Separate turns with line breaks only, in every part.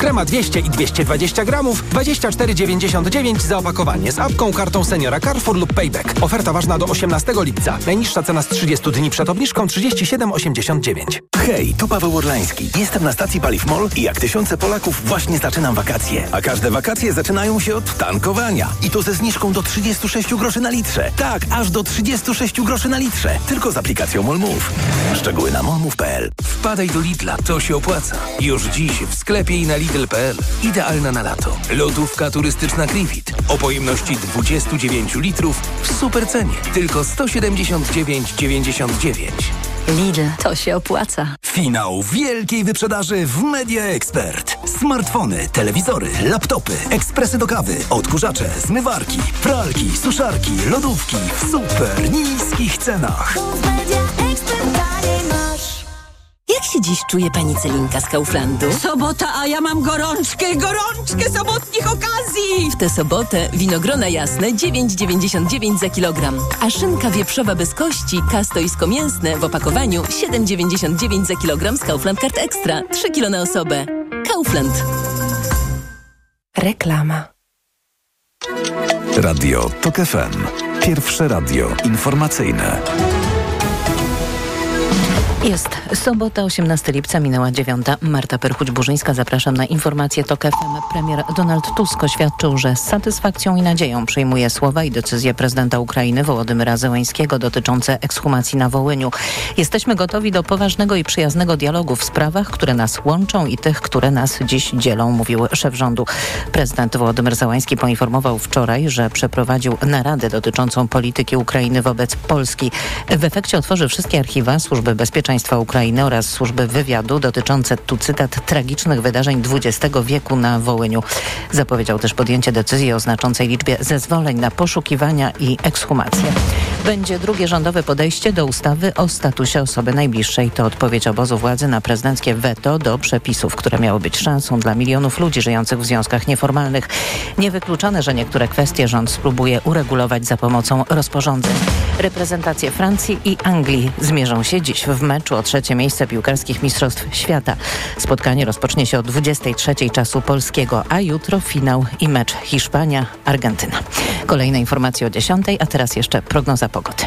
Krema 200 i 220 gramów 24,99 za opakowanie z apką, kartą seniora Carrefour lub Payback. Oferta ważna do 18 lipca. Najniższa cena z 30 dni przed obniżką 37,89.
Hej, tu Paweł Orlański. Jestem na stacji Paliw MOL i jak tysiące Polaków właśnie zaczynam wakacje. A każde wakacje zaczynają się od tankowania. I to ze zniżką do 36 groszy na litrze. Tak, aż do 36 groszy na litrze. Tylko z aplikacją MOL Move. Szczegóły na molmove.pl.
Wpadaj do Lidla, to się opłaca. Już dziś w sklepie i na Lidl.pl. Idealna na lato. Lodówka turystyczna Krivit. O pojemności 29 litrów w super cenie. Tylko 179,99.
Lidl, to się opłaca.
Finał wielkiej wyprzedaży w Media Expert. Smartfony, telewizory, laptopy, ekspresy do kawy, odkurzacze, zmywarki, pralki, suszarki, lodówki w super niskich cenach.
Jak się dziś czuje pani Celinka z Kauflandu?
Sobota, a ja mam gorączkę sobotnich okazji!
W tę sobotę winogrona jasne 9,99 za kilogram, a szynka wieprzowa bez kości, kastoisko mięsne w opakowaniu 7,99 za kilogram z Kaufland Card Extra. 3 kilo na osobę. Kaufland.
Reklama.
Radio TOK FM. Pierwsze radio informacyjne.
Jest sobota, 18 lipca, minęła 9. Marta Perchuć-Burzyńska. Zapraszam na informację TOK FM. Premier Donald Tusk oświadczył, że z satysfakcją i nadzieją przyjmuje słowa i decyzje prezydenta Ukrainy Wołodymyra Zełańskiego dotyczące ekshumacji na Wołyniu. Jesteśmy gotowi do poważnego i przyjaznego dialogu w sprawach, które nas łączą i tych, które nas dziś dzielą, mówił szef rządu. Prezydent Wołodymyr Zełański poinformował wczoraj, że przeprowadził naradę dotyczącą polityki Ukrainy wobec Polski. W efekcie otworzy wszystkie archiwa Służby Bezpieczeństwa Ukrainy oraz służby wywiadu dotyczące, tu cytat, tragicznych wydarzeń XX wieku na Wołyniu. Zapowiedział też podjęcie decyzji o znaczącej liczbie zezwoleń na poszukiwania i ekshumacje. Będzie drugie rządowe podejście do ustawy o statusie osoby najbliższej. To odpowiedź obozu władzy na prezydenckie weto do przepisów, które miały być szansą dla milionów ludzi żyjących w związkach nieformalnych. Niewykluczone, że niektóre kwestie rząd spróbuje uregulować za pomocą rozporządzeń. Reprezentacje Francji i Anglii zmierzą się dziś w meczu o trzecie miejsce piłkarskich Mistrzostw Świata. Spotkanie rozpocznie się o 23:00 czasu polskiego, a jutro finał i mecz Hiszpania-Argentyna. Kolejne informacje o 10:00, a teraz jeszcze prognoza pogody.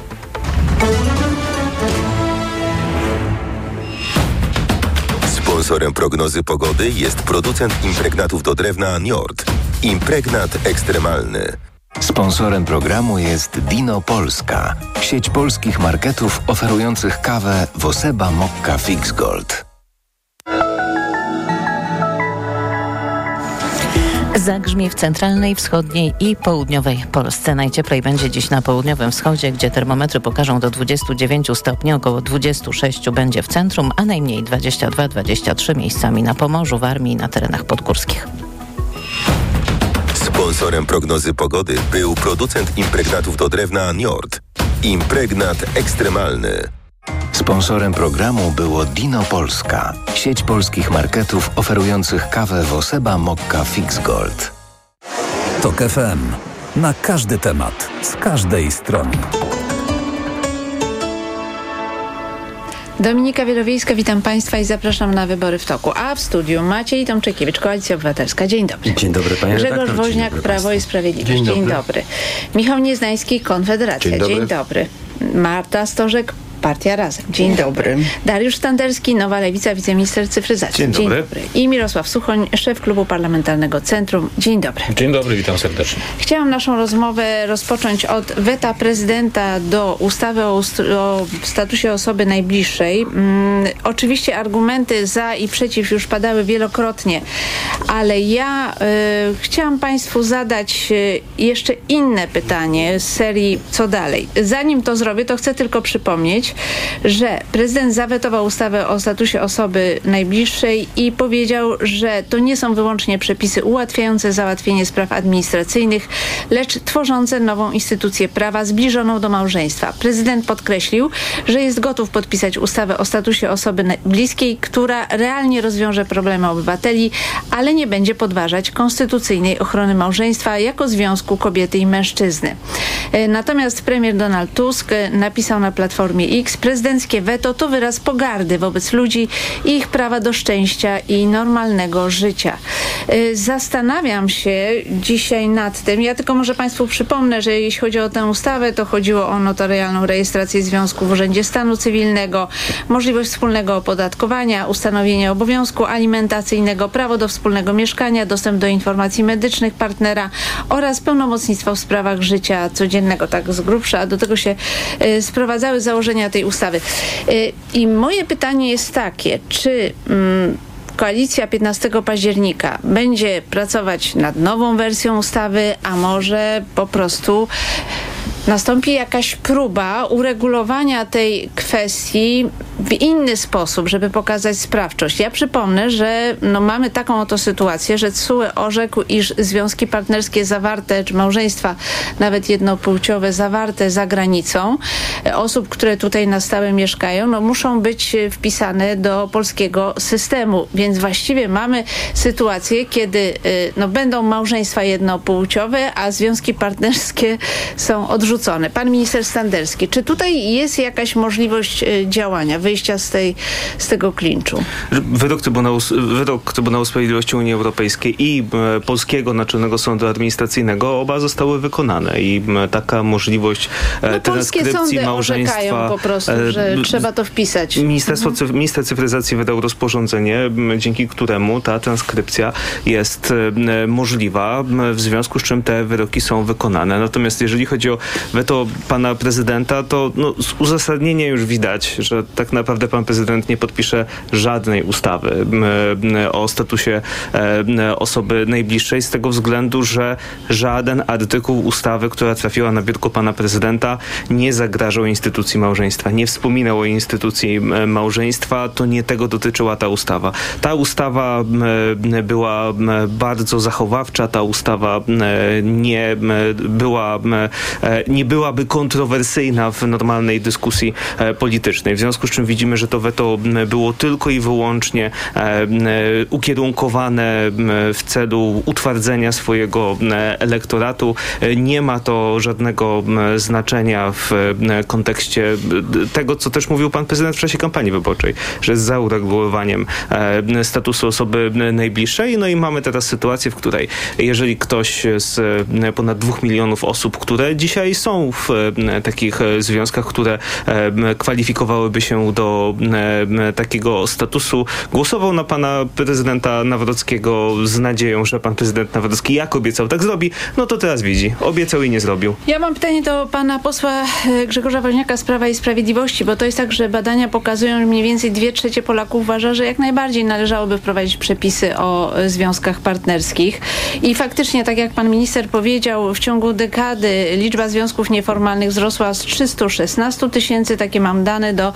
Sponsorem prognozy pogody jest producent impregnatów do drewna Njord. Impregnat ekstremalny.
Sponsorem programu jest Dino Polska, sieć polskich marketów oferujących kawę Woseba Mokka Fix Gold.
Zagrzmi w centralnej, wschodniej i południowej Polsce. Najcieplej będzie dziś na południowym wschodzie, gdzie termometry pokażą do 29 stopni, około 26 będzie w centrum, a najmniej 22-23 miejscami na Pomorzu, Warmii i na terenach podgórskich.
Sponsorem prognozy pogody był producent impregnatów do drewna Njord. Impregnat ekstremalny.
Sponsorem programu było Dino Polska, sieć polskich marketów oferujących kawę Woseba Mokka Fix Gold.
TOK FM. Na każdy temat, z każdej strony.
Dominika Wielowiejska, witam Państwa i zapraszam na Wybory w toku. A w studiu Maciej Tomczykiewicz, Koalicja Obywatelska. Dzień dobry.
Dzień dobry, panie
Grzegorz
redaktor.
Woźniak, Prawo i Sprawiedliwość. Dzień dobry. Michał Nieznański, Konfederacja. Dzień dobry. Marta Stożek, Partia Razem. Dzień dobry. Dariusz Standerski, Nowa Lewica, wiceminister cyfryzacji. Dzień dobry. I Mirosław Suchoń, szef Klubu Parlamentarnego Centrum. Dzień dobry.
Dzień dobry, witam serdecznie.
Chciałam naszą rozmowę rozpocząć od weta prezydenta do ustawy o statusie osoby najbliższej. Oczywiście argumenty za i przeciw już padały wielokrotnie, ale ja chciałam Państwu zadać jeszcze inne pytanie z serii co dalej. Zanim to zrobię, to chcę tylko przypomnieć, że prezydent zawetował ustawę o statusie osoby najbliższej i powiedział, że to nie są wyłącznie przepisy ułatwiające załatwienie spraw administracyjnych, lecz tworzące nową instytucję prawa zbliżoną do małżeństwa. Prezydent podkreślił, że jest gotów podpisać ustawę o statusie osoby bliskiej, która realnie rozwiąże problemy obywateli, ale nie będzie podważać konstytucyjnej ochrony małżeństwa jako związku kobiety i mężczyzny. Natomiast premier Donald Tusk napisał na Platformie X. Prezydenckie weto to wyraz pogardy wobec ludzi i ich prawa do szczęścia i normalnego życia. Zastanawiam się dzisiaj nad tym, ja tylko może Państwu przypomnę, że jeśli chodzi o tę ustawę, to chodziło o notarialną rejestrację związku w Urzędzie Stanu Cywilnego, możliwość wspólnego opodatkowania, ustanowienie obowiązku alimentacyjnego, prawo do wspólnego mieszkania, dostęp do informacji medycznych partnera oraz pełnomocnictwo w sprawach życia codziennego, tak z grubsza, a do tego się sprowadzały założenia tej ustawy. I moje pytanie jest takie, czy koalicja 15 października będzie pracować nad nową wersją ustawy, a może po prostu nastąpi jakaś próba uregulowania tej kwestii w inny sposób, żeby pokazać sprawczość. Ja przypomnę, że mamy taką oto sytuację, że TSUE orzekł, iż związki partnerskie zawarte, czy małżeństwa nawet jednopłciowe zawarte za granicą osób, które tutaj na stałe mieszkają, muszą być wpisane do polskiego systemu. Więc właściwie mamy sytuację, kiedy będą małżeństwa jednopłciowe, a związki partnerskie są odrzucone. Pan minister Standerski, czy tutaj jest jakaś możliwość działania, wyjścia z tego klinczu?
Wyrok Trybunału Sprawiedliwości Unii Europejskiej i Polskiego Naczelnego Sądu Administracyjnego oba zostały wykonane i taka możliwość transkrypcji małżeństwa...
Polskie sądy po prostu, że trzeba to wpisać.
Minister cyfryzacji wydał rozporządzenie, dzięki któremu ta transkrypcja jest możliwa, w związku z czym te wyroki są wykonane. Natomiast jeżeli chodzi o weto pana prezydenta, to z uzasadnienia już widać, że tak naprawdę pan prezydent nie podpisze żadnej ustawy o statusie osoby najbliższej z tego względu, że żaden artykuł ustawy, która trafiła na biurko pana prezydenta, nie zagrażał instytucji małżeństwa, nie wspominał o instytucji małżeństwa, to nie tego dotyczyła ta ustawa. Ta ustawa była bardzo zachowawcza, ta ustawa nie byłaby kontrowersyjna w normalnej dyskusji politycznej. W związku z czym widzimy, że to weto było tylko i wyłącznie ukierunkowane w celu utwardzenia swojego elektoratu. Nie ma to żadnego znaczenia w kontekście tego, co też mówił pan prezydent w czasie kampanii wyborczej, że jest za uregulowaniem statusu osoby najbliższej. No i mamy teraz sytuację, w której jeżeli ktoś z ponad 2 milionów osób, które dzisiaj są w takich związkach, które kwalifikowałyby się do takiego statusu, głosował na pana prezydenta Nawrockiego z nadzieją, że pan prezydent Nawrocki, jak obiecał, tak zrobi, no to teraz widzi. Obiecał i nie zrobił.
Ja mam pytanie do pana posła Grzegorza Woźniaka z Prawa i Sprawiedliwości, bo to jest tak, że badania pokazują, że mniej więcej 2/3 Polaków uważa, że jak najbardziej należałoby wprowadzić przepisy o związkach partnerskich. I faktycznie, tak jak pan minister powiedział, w ciągu dekady liczba związków nieformalnych wzrosła z 316 tysięcy, takie mam dane, do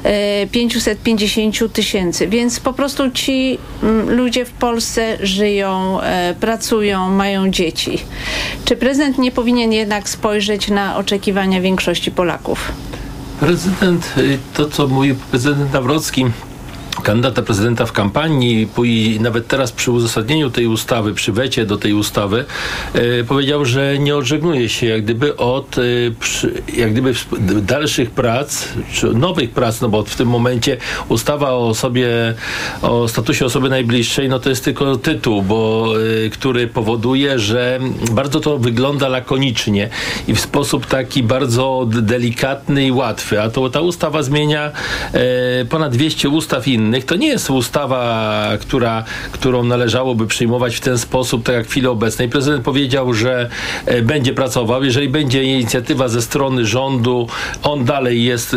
550 tysięcy. Więc po prostu ci ludzie w Polsce żyją, pracują, mają dzieci. Czy prezydent nie powinien jednak spojrzeć na oczekiwania większości Polaków?
Prezydent, to co mówił prezydent Nawrocki, kandydat na prezydenta w kampanii i nawet teraz przy uzasadnieniu tej ustawy, przy wecie do tej ustawy, powiedział, że nie odżegnuje się jak gdyby od dalszych prac, czy nowych prac, no bo w tym momencie ustawa o statusie osoby najbliższej, no to jest tylko tytuł, który powoduje, że bardzo to wygląda lakonicznie i w sposób taki bardzo delikatny i łatwy, a to ta ustawa zmienia ponad 200 ustaw innych. To nie jest ustawa, którą należałoby przyjmować w ten sposób, tak jak w chwili obecnej. Prezydent powiedział, że będzie pracował. Jeżeli będzie inicjatywa ze strony rządu, on dalej jest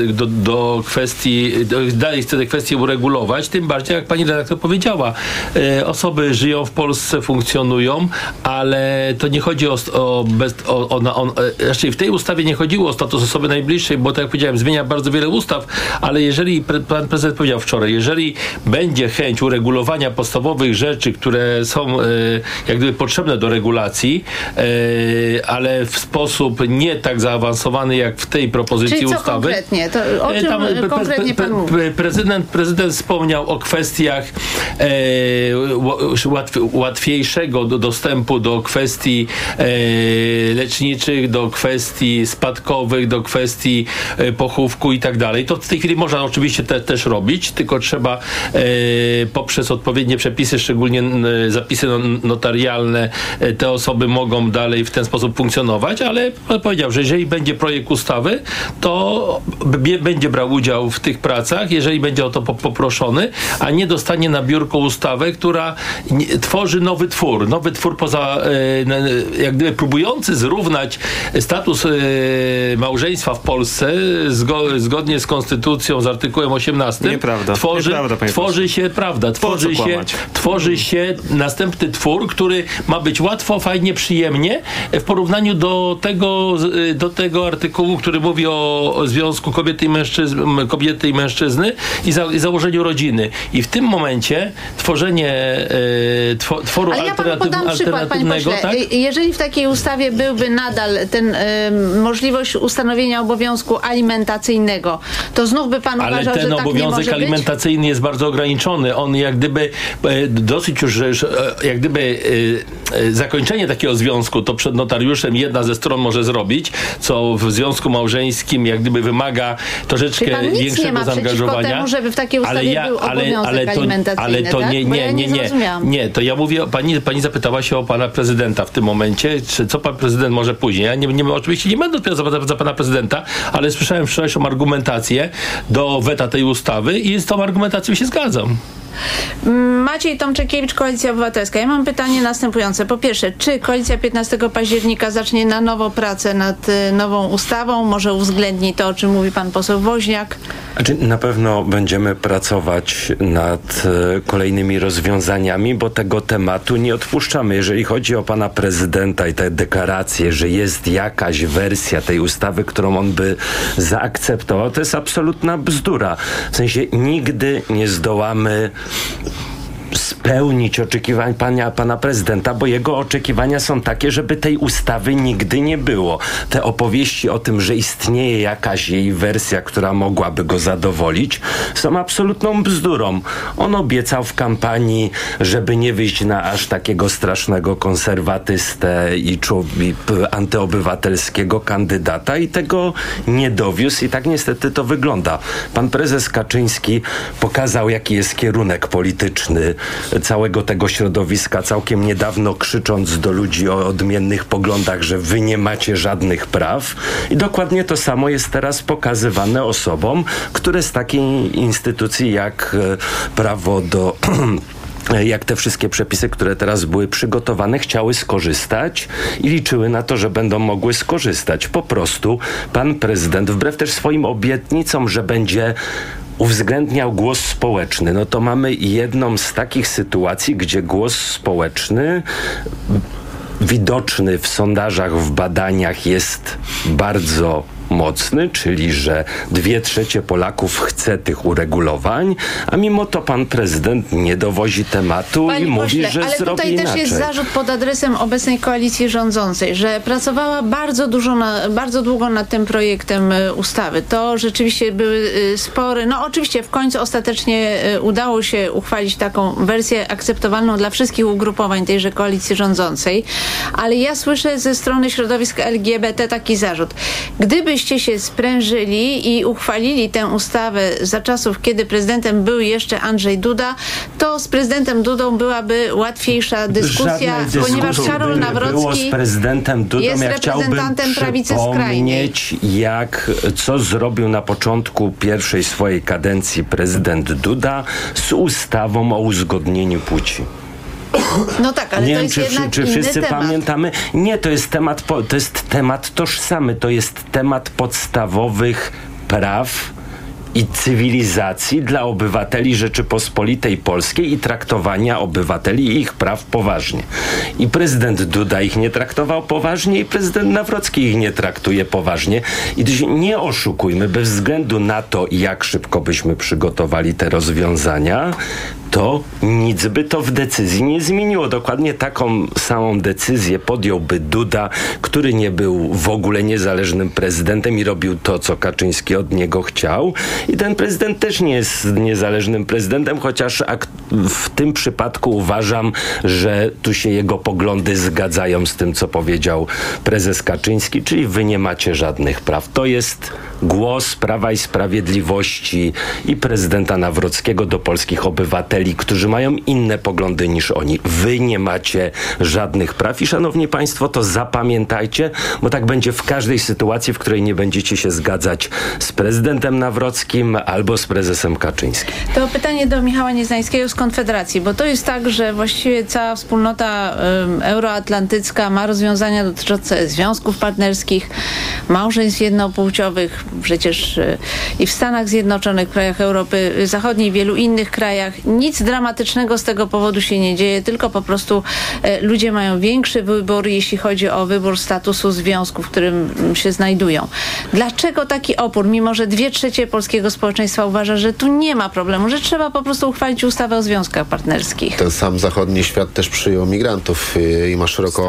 dalej chce te kwestie uregulować. Tym bardziej, jak pani redaktor powiedziała, osoby żyją w Polsce, funkcjonują, ale to nie chodzi raczej w tej ustawie nie chodziło o status osoby najbliższej, bo tak jak powiedziałem, zmienia bardzo wiele ustaw, ale jeżeli pan prezydent powiedział wczoraj, jeżeli jeżeli będzie chęć uregulowania podstawowych rzeczy, które są jak gdyby potrzebne do regulacji, ale w sposób nie tak zaawansowany jak w tej propozycji
czyli co
ustawy.
Konkretnie? To o czym konkretnie pan mówi?
Prezydent wspomniał o kwestiach łatwiejszego dostępu do kwestii leczniczych, do kwestii spadkowych, do kwestii pochówku i tak dalej. To w tej chwili można oczywiście też robić, tylko trzeba poprzez odpowiednie przepisy, szczególnie zapisy notarialne, te osoby mogą dalej w ten sposób funkcjonować, ale powiedział, że jeżeli będzie projekt ustawy, to będzie brał udział w tych pracach, jeżeli będzie o to poproszony, a nie dostanie na biurko ustawę, która tworzy nowy twór poza, jak gdyby próbujący zrównać status małżeństwa w Polsce zgodnie z konstytucją, z artykułem 18.
Nieprawda.
Tworzy się następny twór, który ma być łatwo, fajnie, przyjemnie w porównaniu do tego artykułu, który mówi o związku kobiety i mężczyzny i założeniu rodziny. I w tym momencie tworzenie tworu alternatywnego, tak?
Jeżeli w takiej ustawie byłby nadal możliwość ustanowienia obowiązku alimentacyjnego, to znów by pan uważał, że tak nie może być? Ale ten
obowiązek alimentacyjny jest bardzo ograniczony. On jak gdyby dosyć już, jak gdyby zakończenie takiego związku to przed notariuszem jedna ze stron może zrobić, co w związku małżeńskim jak gdyby wymaga troszeczkę większego zaangażowania.
Temu, żeby w takiej ustawie był obowiązek alimentacyjny,
ale to
tak?
nie, to ja mówię, pani zapytała się o pana prezydenta w tym momencie, co pan prezydent może później. Ja oczywiście nie będę odpowiadał za pana prezydenta, ale słyszałem wczorajszą argumentację do weta tej ustawy i z tą argumentacją się zgadzam.
Maciej Tomczykiewicz, Koalicja Obywatelska. Ja mam pytanie następujące. Po pierwsze, czy Koalicja 15 października zacznie na nowo pracę nad nową ustawą? Może uwzględni to, o czym mówi pan poseł Woźniak?
Znaczy, na pewno będziemy pracować nad kolejnymi rozwiązaniami, bo tego tematu nie odpuszczamy. Jeżeli chodzi o pana prezydenta i te deklaracje, że jest jakaś wersja tej ustawy, którą on by zaakceptował, to jest absolutna bzdura. W sensie nigdy nie zdołamy spełnić oczekiwań pana prezydenta, bo jego oczekiwania są takie, żeby tej ustawy nigdy nie było. Te opowieści o tym, że istnieje jakaś jej wersja, która mogłaby go zadowolić, są absolutną bzdurą. On obiecał w kampanii, żeby nie wyjść na aż takiego strasznego konserwatystę i antyobywatelskiego kandydata i tego nie dowiózł i tak niestety to wygląda. Pan prezes Kaczyński pokazał, jaki jest kierunek polityczny całego tego środowiska, całkiem niedawno krzycząc do ludzi o odmiennych poglądach, że wy nie macie żadnych praw. I dokładnie to samo jest teraz pokazywane osobom, które z takiej instytucji jak prawo do jak te wszystkie przepisy, które teraz były przygotowane, chciały skorzystać i liczyły na to, że będą mogły skorzystać. Po prostu pan prezydent, wbrew też swoim obietnicom, że będzie uwzględniał głos społeczny, no to mamy jedną z takich sytuacji, gdzie głos społeczny widoczny w sondażach, w badaniach jest bardzo mocny, czyli że 2/3 Polaków chce tych uregulowań, a mimo to pan prezydent nie dowozi tematu i mówi, że
ale
zrobi
tutaj
inaczej.
też jest zarzut pod adresem obecnej koalicji rządzącej, że pracowała bardzo długo nad tym projektem ustawy. To rzeczywiście były spory. No oczywiście w końcu ostatecznie udało się uchwalić taką wersję akceptowalną dla wszystkich ugrupowań tejże koalicji rządzącej, ale ja słyszę ze strony środowisk LGBT taki zarzut. Gdybyście się sprężyli i uchwalili tę ustawę za czasów, kiedy prezydentem był jeszcze Andrzej Duda, to z prezydentem Dudą byłaby łatwiejsza dyskusja, ponieważ Karol Nawrocki
z prezydentem Dudą,
jest reprezentantem prawicy skrajnej.
Co zrobił na początku pierwszej swojej kadencji prezydent Duda z ustawą o uzgodnieniu płci.
No tak, ale
nie
to
wiem,
jest jednak
czy wszyscy
temat.
pamiętamy. Nie, to jest temat tożsamy, to jest temat podstawowych praw i cywilizacji dla obywateli Rzeczypospolitej Polskiej i traktowania obywateli i ich praw poważnie. I prezydent Duda ich nie traktował poważnie i prezydent Nawrocki ich nie traktuje poważnie. I nie oszukujmy, bez względu na to, jak szybko byśmy przygotowali te rozwiązania, to nic by to w decyzji nie zmieniło. Dokładnie taką samą decyzję podjąłby Duda, który nie był w ogóle niezależnym prezydentem i robił to, co Kaczyński od niego chciał. I ten prezydent też nie jest niezależnym prezydentem, chociaż w tym przypadku uważam, że tu się jego poglądy zgadzają z tym, co powiedział prezes Kaczyński, czyli wy nie macie żadnych praw. To jest głos Prawa i Sprawiedliwości i prezydenta Nawrockiego do polskich obywateli, którzy mają inne poglądy niż oni. Wy nie macie żadnych praw i szanowni państwo, to zapamiętajcie, bo tak będzie w każdej sytuacji, w której nie będziecie się zgadzać z prezydentem Nawrockim albo z prezesem Kaczyńskim.
To pytanie do Michała Nieznańskiego z Konfederacji, bo to jest tak, że właściwie cała wspólnota euroatlantycka ma rozwiązania dotyczące związków partnerskich, małżeństw jednopłciowych, przecież i w Stanach Zjednoczonych, w krajach Europy Zachodniej, w wielu innych krajach. Nic dramatycznego z tego powodu się nie dzieje, tylko po prostu ludzie mają większy wybór, jeśli chodzi o wybór statusu związku, w którym się znajdują. Dlaczego taki opór, mimo że 2/3 polskiego społeczeństwa uważa, że tu nie ma problemu, że trzeba po prostu uchwalić ustawę o związkach partnerskich?
Ten sam zachodni świat też przyjął migrantów i ma szeroko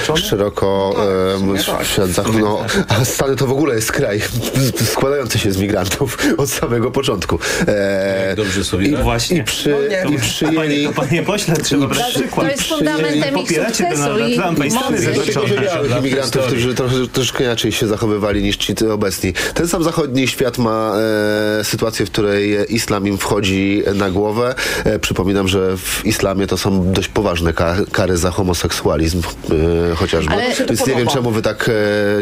świat zachodni. No, a Stany to w ogóle jest kraj składający się z migrantów od samego początku.
Dobrze sobie
I właśnie przyjęli...
Panie pośle, trzeba brać przykład.
To jest fundamentem ich sukcesu i mocy.
Imigrantów, którzy troszkę inaczej się zachowywali niż ci obecni. Ten sam zachodni świat ma sytuację, w której islam im wchodzi na głowę. Przypominam, że w islamie to są dość poważne kary za homoseksualizm chociażby. Więc nie wiem, czemu wy tak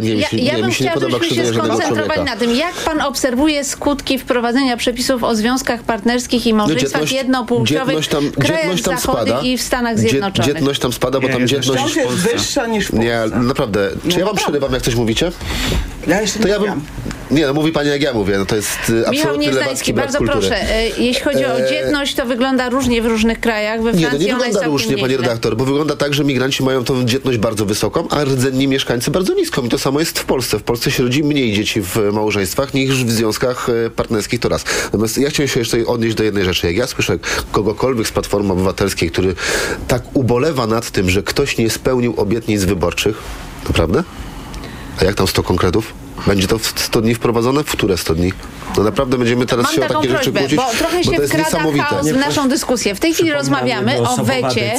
mi się nie podoba krzywdzenie żadnego człowieka.
Na tym, jak pan obserwuje skutki wprowadzenia przepisów o związkach partnerskich i małżeństwach jednopłciowych w krajach zachodnich i w Stanach Zjednoczonych?
Dzietność tam spada, bo tam dzietność
jest wyższa niż w Polsce.
Nie, naprawdę. Czy ja wam przerywam, jak coś mówicie?
Ja jeszcze to ja bym...
Nie, no mówi pani jak ja mówię, no to jest absolutny lewacki brak
bardzo
kultury.
proszę, jeśli chodzi o dzietność, to wygląda różnie w różnych krajach. We Francji
nie wygląda różnie, panie redaktor, bo wygląda tak, że migranci mają tą dzietność bardzo wysoką, a rdzenni mieszkańcy bardzo niską. I to samo jest w Polsce. W Polsce się rodzi mniej dzieci w małżeństwach niż w związkach partnerskich, to raz. Natomiast ja chciałem się jeszcze odnieść do jednej rzeczy. Jak ja słyszę kogokolwiek z Platformy Obywatelskiej, który tak ubolewa nad tym, że ktoś nie spełnił obietnic wyborczych, naprawdę? A jak tam 100 konkretów? Będzie to w 100 dni wprowadzone? W które 100 dni? No naprawdę będziemy teraz się o takie rzeczy kłócić,
bo trochę się wkrada chaos w naszą dyskusję. W tej chwili rozmawiamy o wecie.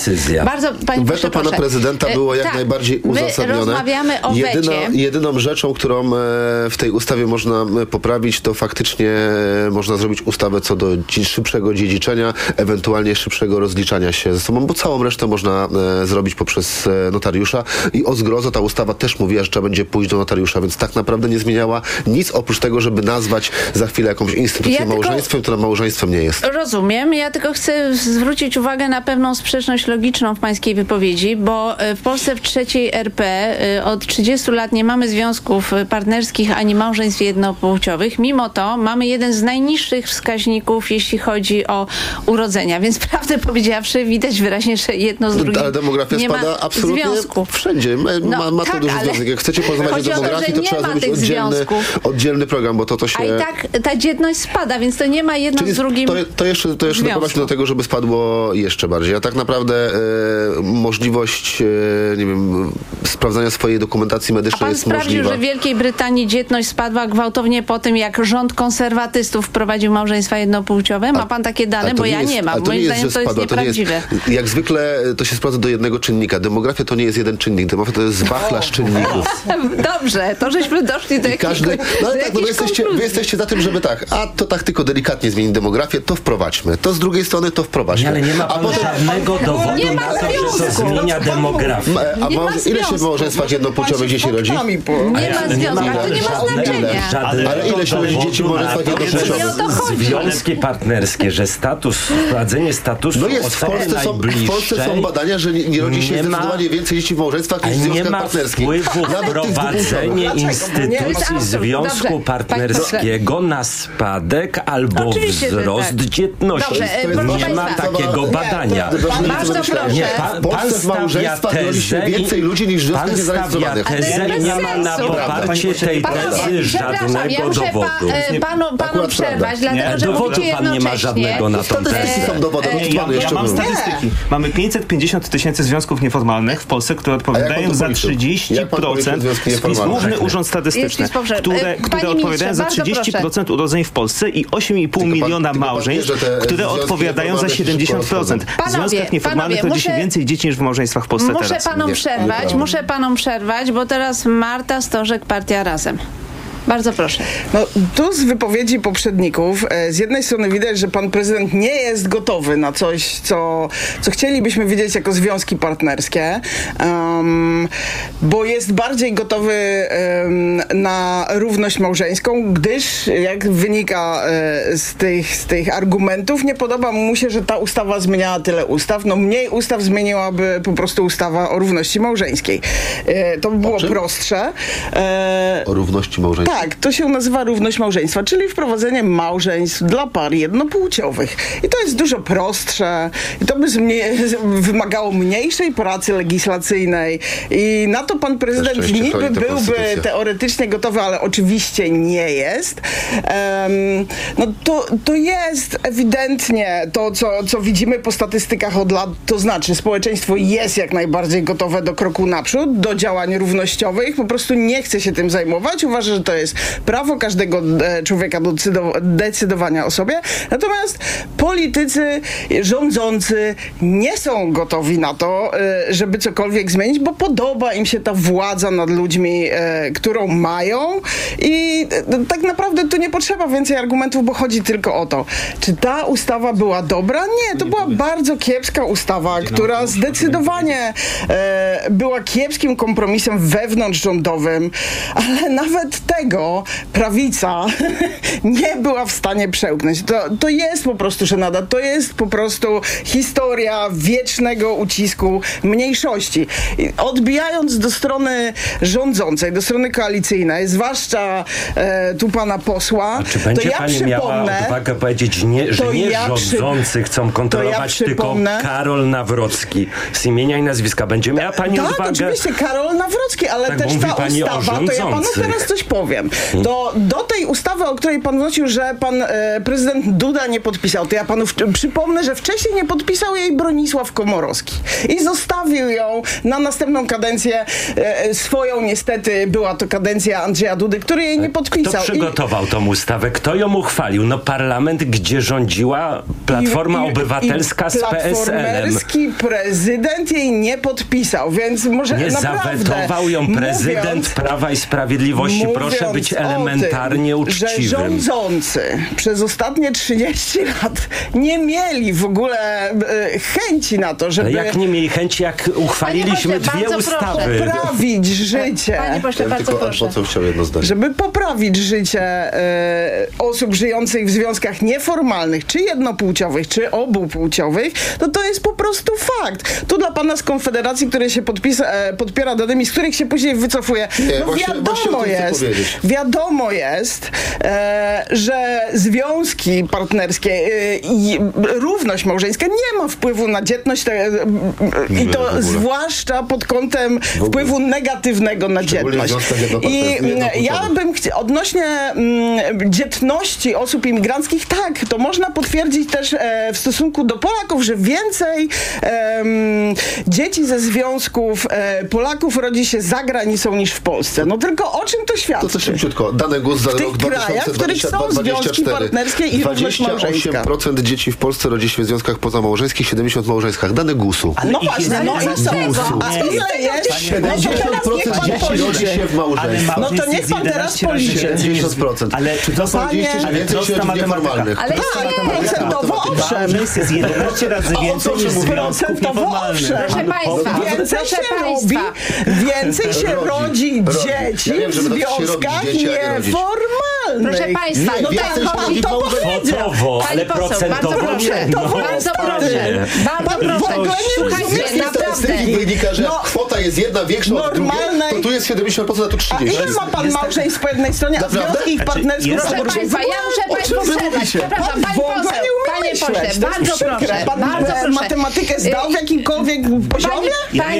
Weto pana prezydenta było jak najbardziej uzasadnione.
Rozmawiamy o wecie.
Jedyną rzeczą, którą w tej ustawie można poprawić, to faktycznie można zrobić ustawę co do szybszego dziedziczenia, ewentualnie szybszego rozliczania się ze sobą, bo całą resztę można zrobić poprzez notariusza i o zgrozo ta ustawa też mówiła, że trzeba będzie pójść do notariusza, więc tak naprawdę nie zmieniała nic oprócz tego, żeby nazwać za chwilę jakąś instytucję małżeństwem, która małżeństwem nie jest.
Rozumiem. Ja tylko chcę zwrócić uwagę na pewną sprzeczność logiczną w pańskiej wypowiedzi, bo w Polsce w III RP od 30 lat nie mamy związków partnerskich ani małżeństw jednopłciowych. Mimo to mamy jeden z najniższych wskaźników, jeśli chodzi o urodzenia. Więc prawdę powiedziawszy, widać wyraźnie, że jedno z drugim
ale demografia
nie
spada
ma
absolutnie
związku.
Wszędzie. Ma to duży związek. Jak chcecie porozmawiać o demografii, to trzeba zrobić oddzielny program, bo to się...
A i tak ta dzietność spada, więc to nie ma jedno z drugim
to jeszcze doprowadzi do tego, żeby spadło jeszcze bardziej. A tak naprawdę możliwość sprawdzania swojej dokumentacji medycznej jest możliwa.
A pan sprawdził, że w Wielkiej Brytanii dzietność spadła gwałtownie po tym, jak rząd konserwatystów wprowadził małżeństwa jednopłciowe? Ma pan takie dane? Bo ja nie mam. Moim zdaniem to jest nieprawdziwe.
Jak zwykle to się sprawdza do jednego czynnika. Demografia to nie jest jeden czynnik. Demografia to jest wachlarz czynników.
Dobrze, to żeśmy doszli do jakiejś
wy jesteście za tym, żeby to tak tylko delikatnie zmienić demografię, to wprowadźmy. To z drugiej strony to wprowadźmy.
Ale nie ma pan żadnego dowodu na to, że to zmienia demografię.
Ile się w małżeństwach jednopłciowych dzieci rodzi?
Nie ma związku, ale to nie ma znaczenia.
Ale ile się rodzi dzieci w małżeństwach jednopłciowych?
Związki partnerskie, że wprowadzenie statusu
w Polsce są badania, że nie rodzi się zdecydowanie więcej dzieci w małżeństwach niż w związkach partnerskich.
Wpływu wprowadzenie instytucji związku partnerskiego na spadek albo
Oczywiście,
wzrost
tak.
dzietności.
Dobrze,
nie ma takiego badania.
Bardzo proszę.
Nie,
W Polsce w małżeństwach rodzi się więcej ludzi niż w związkach niezarejestrowanych.
Pan stawia tezę i nie ma na poparcie tej tezy żadnego dowodu.
Panu przerwać, dlatego że
dowodu
mówicie
pan nie ma żadnego na tą tezę.
Statystyki są dowodem.
Ja mam statystyki. Mamy 550 tysięcy związków nieformalnych w Polsce, które odpowiadają za 30%. Główny Urząd Statystyczny, które odpowiadają za 30% urodzeń w Polsce i 8,5 miliona małżeństw, które odpowiadają za 70%. W związkach nieformalnych rodzi się więcej dzieci niż w małżeństwach w Polsce teraz.
Muszę panom przerwać, bo teraz Marta Stożek, Partia Razem. Bardzo proszę.
No, tu z wypowiedzi poprzedników z jednej strony widać, że pan prezydent nie jest gotowy na coś, co chcielibyśmy widzieć jako związki partnerskie, bo jest bardziej gotowy na równość małżeńską, gdyż, jak wynika z tych argumentów, nie podoba mu się, że ta ustawa zmieniała tyle ustaw. No mniej ustaw zmieniłaby po prostu ustawa o równości małżeńskiej. To by było prostsze.
O równości małżeńskiej?
Tak, to się nazywa równość małżeństwa, czyli wprowadzenie małżeństw dla par jednopłciowych. I to jest dużo prostsze i to by wymagało mniejszej pracy legislacyjnej i na to pan prezydent niby byłby teoretycznie gotowy, ale oczywiście nie jest. No to jest ewidentnie to, co widzimy po statystykach od lat, to znaczy społeczeństwo jest jak najbardziej gotowe do kroku naprzód, do działań równościowych, po prostu nie chce się tym zajmować, uważa, że to jest prawo każdego człowieka do decydowania o sobie. Natomiast politycy rządzący nie są gotowi na to, żeby cokolwiek zmienić, bo podoba im się ta władza nad ludźmi, którą mają i tak naprawdę tu nie potrzeba więcej argumentów, bo chodzi tylko o to. Czy ta ustawa była dobra? Nie, to była bardzo kiepska ustawa, która zdecydowanie była kiepskim kompromisem wewnątrzrządowym, ale nawet tego prawica nie była w stanie przełknąć. To jest po prostu żenada. To jest po prostu historia wiecznego ucisku mniejszości. I odbijając do strony rządzącej, do strony koalicyjnej, zwłaszcza tu pana posła,
czy będzie
to ja
pani miała odwagę powiedzieć, że nie rządzący chcą kontrolować, tylko Karol Nawrocki z imienia i nazwiska. Będzie miała pani odwagę?
Tak, oczywiście, Karol Nawrocki, ale też ta ustawa, to ja panu teraz coś powiem. Do tej ustawy, o której pan wnosił, że pan prezydent Duda nie podpisał, to ja panu przypomnę, że wcześniej nie podpisał jej Bronisław Komorowski i zostawił ją na następną kadencję swoją. Niestety była to kadencja Andrzeja Dudy, który jej nie podpisał.
Kto przygotował tą ustawę? Kto ją uchwalił? No parlament, gdzie rządziła Platforma Obywatelska z PSL-em.
Platformerski prezydent jej nie podpisał, więc może
nie
naprawdę...
zawetował ją prezydent Prawa i Sprawiedliwości. Proszę być elementarnie uczciwym.
Że rządzący przez ostatnie 30 lat nie mieli w ogóle chęci na to, żeby...
Ale jak nie mieli chęci, jak uchwaliliśmy dwie ustawy?
Poprawić życie.
Panie pośle, bardzo proszę.
Żeby poprawić życie osób żyjących w związkach nieformalnych, czy jednopłciowych, czy obupłciowych, to jest po prostu fakt. Tu dla pana z Konfederacji, który się podpiera danymi, z których się później wycofuje. Wiadomo jest, że związki partnerskie i równość małżeńska nie ma wpływu na dzietność i to zwłaszcza pod kątem wpływu negatywnego na dzietność. I ja bym odnośnie dzietności osób imigranckich, tak, to można potwierdzić też w stosunku do Polaków, że więcej dzieci ze związków Polaków rodzi się za granicą niż w Polsce. No tylko o czym to świadczy?
To szybciutko. Dane GUS za rok 2022-2024. 28% dzieci w Polsce rodzi się w związkach pozamałżeńskich, 70 w małżeństwach. Dane GUS-u.
No właśnie, no i co? A ile jest?
70% dzieci rodzi się w małżeństwach.
No to niech pan teraz policzy.
70%.
Ale czy to są
więcej się rodzi nieformalnych.
Ale
procentowo owszem.
Jest 11 razy więcej niż związków nieformalnych.
Proszę państwa,
Więcej się rodzi dzieci w związkach
dzieci, a nie rodzić.
Proszę Państwa,
Nie,
tutaj chodzi
to
kwotowo, ale procentowo
Bardzo proszę. Słuchajcie, naprawdę.
Wynika, że kwota jest jedna większa od drugiej, to tu jest 70%, a tu 30%.
A ile ma pan małżeństw po jednej stronie, a związki ich partnerskie?
Proszę Państwa, ja muszę Państwu przerwać. Przepraszam, panie pośle, bardzo proszę.
Pan matematykę zdał w jakimkolwiek poziomie?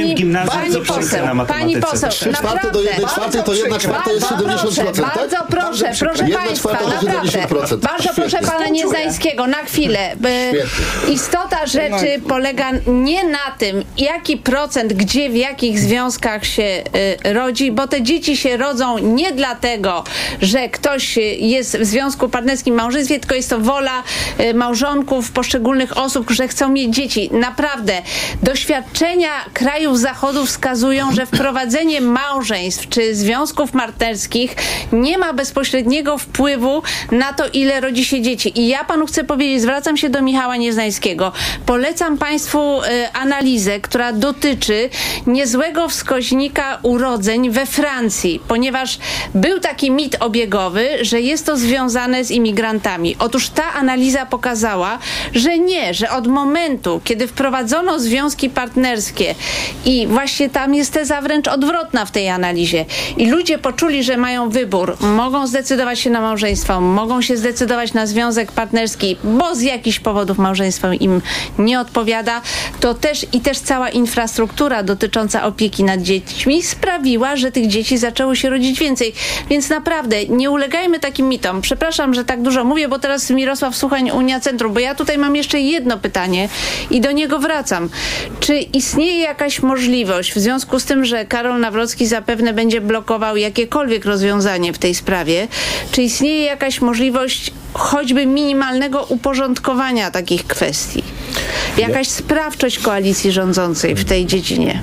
Pani poseł,
3/4 do 1/4 to 1/4 jest 70%, tak?
Bardzo proszę, proszę Państwa, naprawdę. Bardzo proszę pana Nieznańskiego, na chwilę. Istota rzeczy polega nie na tym, jaki procent, gdzie, w jakich związkach się rodzi, bo te dzieci się rodzą nie dlatego, że ktoś jest w związku partnerskim, małżeństwie, tylko jest to wola małżonków, poszczególnych osób, że chcą mieć dzieci. Naprawdę, doświadczenia krajów Zachodu wskazują, że wprowadzenie małżeństw czy związków partnerskich nie ma bezpośredniego wpływu na to, ile rodzi się dzieci. I ja panu chcę powiedzieć, zwracam się do Michała Nieznańskiego. Polecam państwu analizę, która dotyczy niezłego wskaźnika urodzeń we Francji, ponieważ był taki mit obiegowy, że jest to związane z imigrantami. Otóż ta analiza pokazała, że nie, że od momentu, kiedy wprowadzono związki partnerskie i właśnie tam jest teza wręcz odwrotna w tej analizie i ludzie poczuli, że mają wybór, mogą zdecydować się na małżeństwo, mogą się zdecydować na związek partnerski, bo z jakichś powodów małżeństwo im nie odpowiada, to też cała infrastruktura dotycząca opieki nad dziećmi sprawiła, że tych dzieci zaczęło się rodzić więcej. Więc naprawdę nie ulegajmy takim mitom. Przepraszam, że tak dużo mówię, bo teraz Mirosław Suchoń, Unia Centrum, bo ja tutaj mam jeszcze jedno pytanie i do niego wracam. Czy istnieje jakaś możliwość, w związku z tym, że Karol Nawrocki zapewne będzie blokował jakiekolwiek rozwiązanie w tej sprawie, czy istnieje jakaś możliwość choćby minimalnego uporządkowania takich kwestii? Jakaś sprawczość koalicji rządzącej w tej dziedzinie?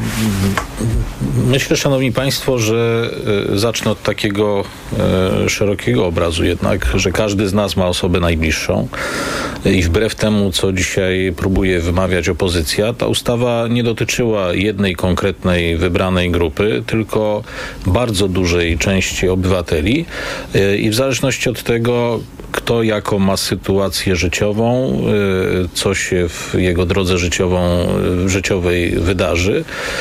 Myślę, szanowni państwo, że zacznę od takiego szerokiego obrazu jednak, że każdy z nas ma osobę najbliższą i wbrew temu, co dzisiaj próbuje wymawiać opozycja, ta ustawa nie dotyczyła jednej konkretnej wybranej grupy, tylko bardzo dużej części obywateli i w zależności od tego, kto jaką ma sytuację życiową, co się w jego drodze życiowej wydarzy,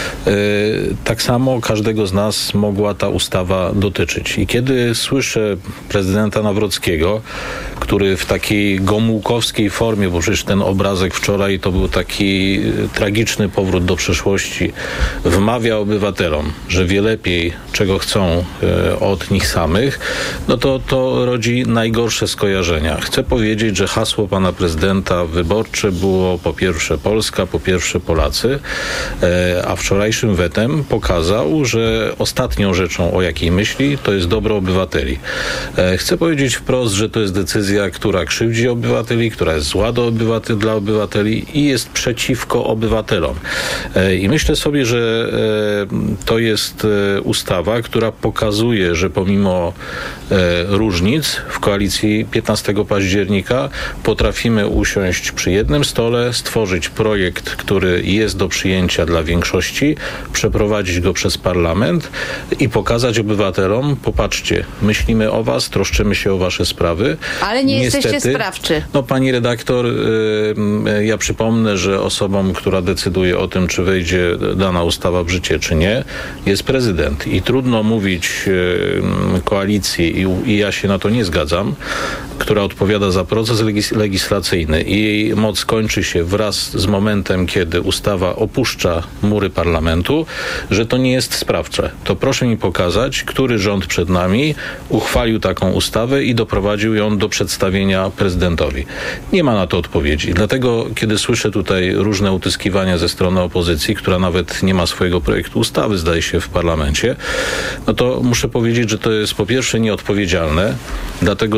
tak samo każdego z nas mogła ta ustawa dotyczyć. I kiedy słyszę prezydenta Nawrockiego, który w takiej gomułkowskiej formie, bo przecież ten obrazek wczoraj to był taki tragiczny powrót do przeszłości, wmawia obywatelom, że wie lepiej, czego chcą od nich samych, no to rodzi najgorsze skojarzenia. Chcę powiedzieć, że hasło pana prezydenta wyborcze było po pierwsze Polska, po pierwsze Polacy, a wczorajszym wetem pokazał, że ostatnią rzeczą, o jakiej myśli, to jest dobro obywateli. Chcę powiedzieć wprost, że to jest decyzja, która krzywdzi obywateli, która jest zła dla obywateli i jest przeciwko obywatelom. I myślę sobie, że to jest ustawa, która pokazuje, że pomimo różnic w koalicji 15 października potrafimy usiąść przy jednym stole, stworzyć projekt, który jest do przyjęcia dla większości, przeprowadzić go przez parlament i pokazać obywatelom, popatrzcie, myślimy o was, troszczymy się o wasze sprawy.
Ale nie jesteście sprawczy.
No pani redaktor, ja przypomnę, że osobą, która decyduje o tym, czy wejdzie dana ustawa w życie, czy nie, jest prezydent. I trudno mówić koalicji, i ja się na to nie zgadzam, która odpowiada za proces legislacyjny i jej moc kończy się wraz z momentem, kiedy ustawa opuszcza mury parlamentu, że to nie jest sprawcze. To proszę mi pokazać, który rząd przed nami uchwalił taką ustawę i doprowadził ją do przedstawienia prezydentowi. Nie ma na to odpowiedzi. Dlatego, kiedy słyszę tutaj różne utyskiwania ze strony opozycji, która nawet nie ma swojego projektu ustawy, zdaje się, w parlamencie, no to muszę powiedzieć, że to jest po pierwsze nieodpowiedzialne, dlatego, że od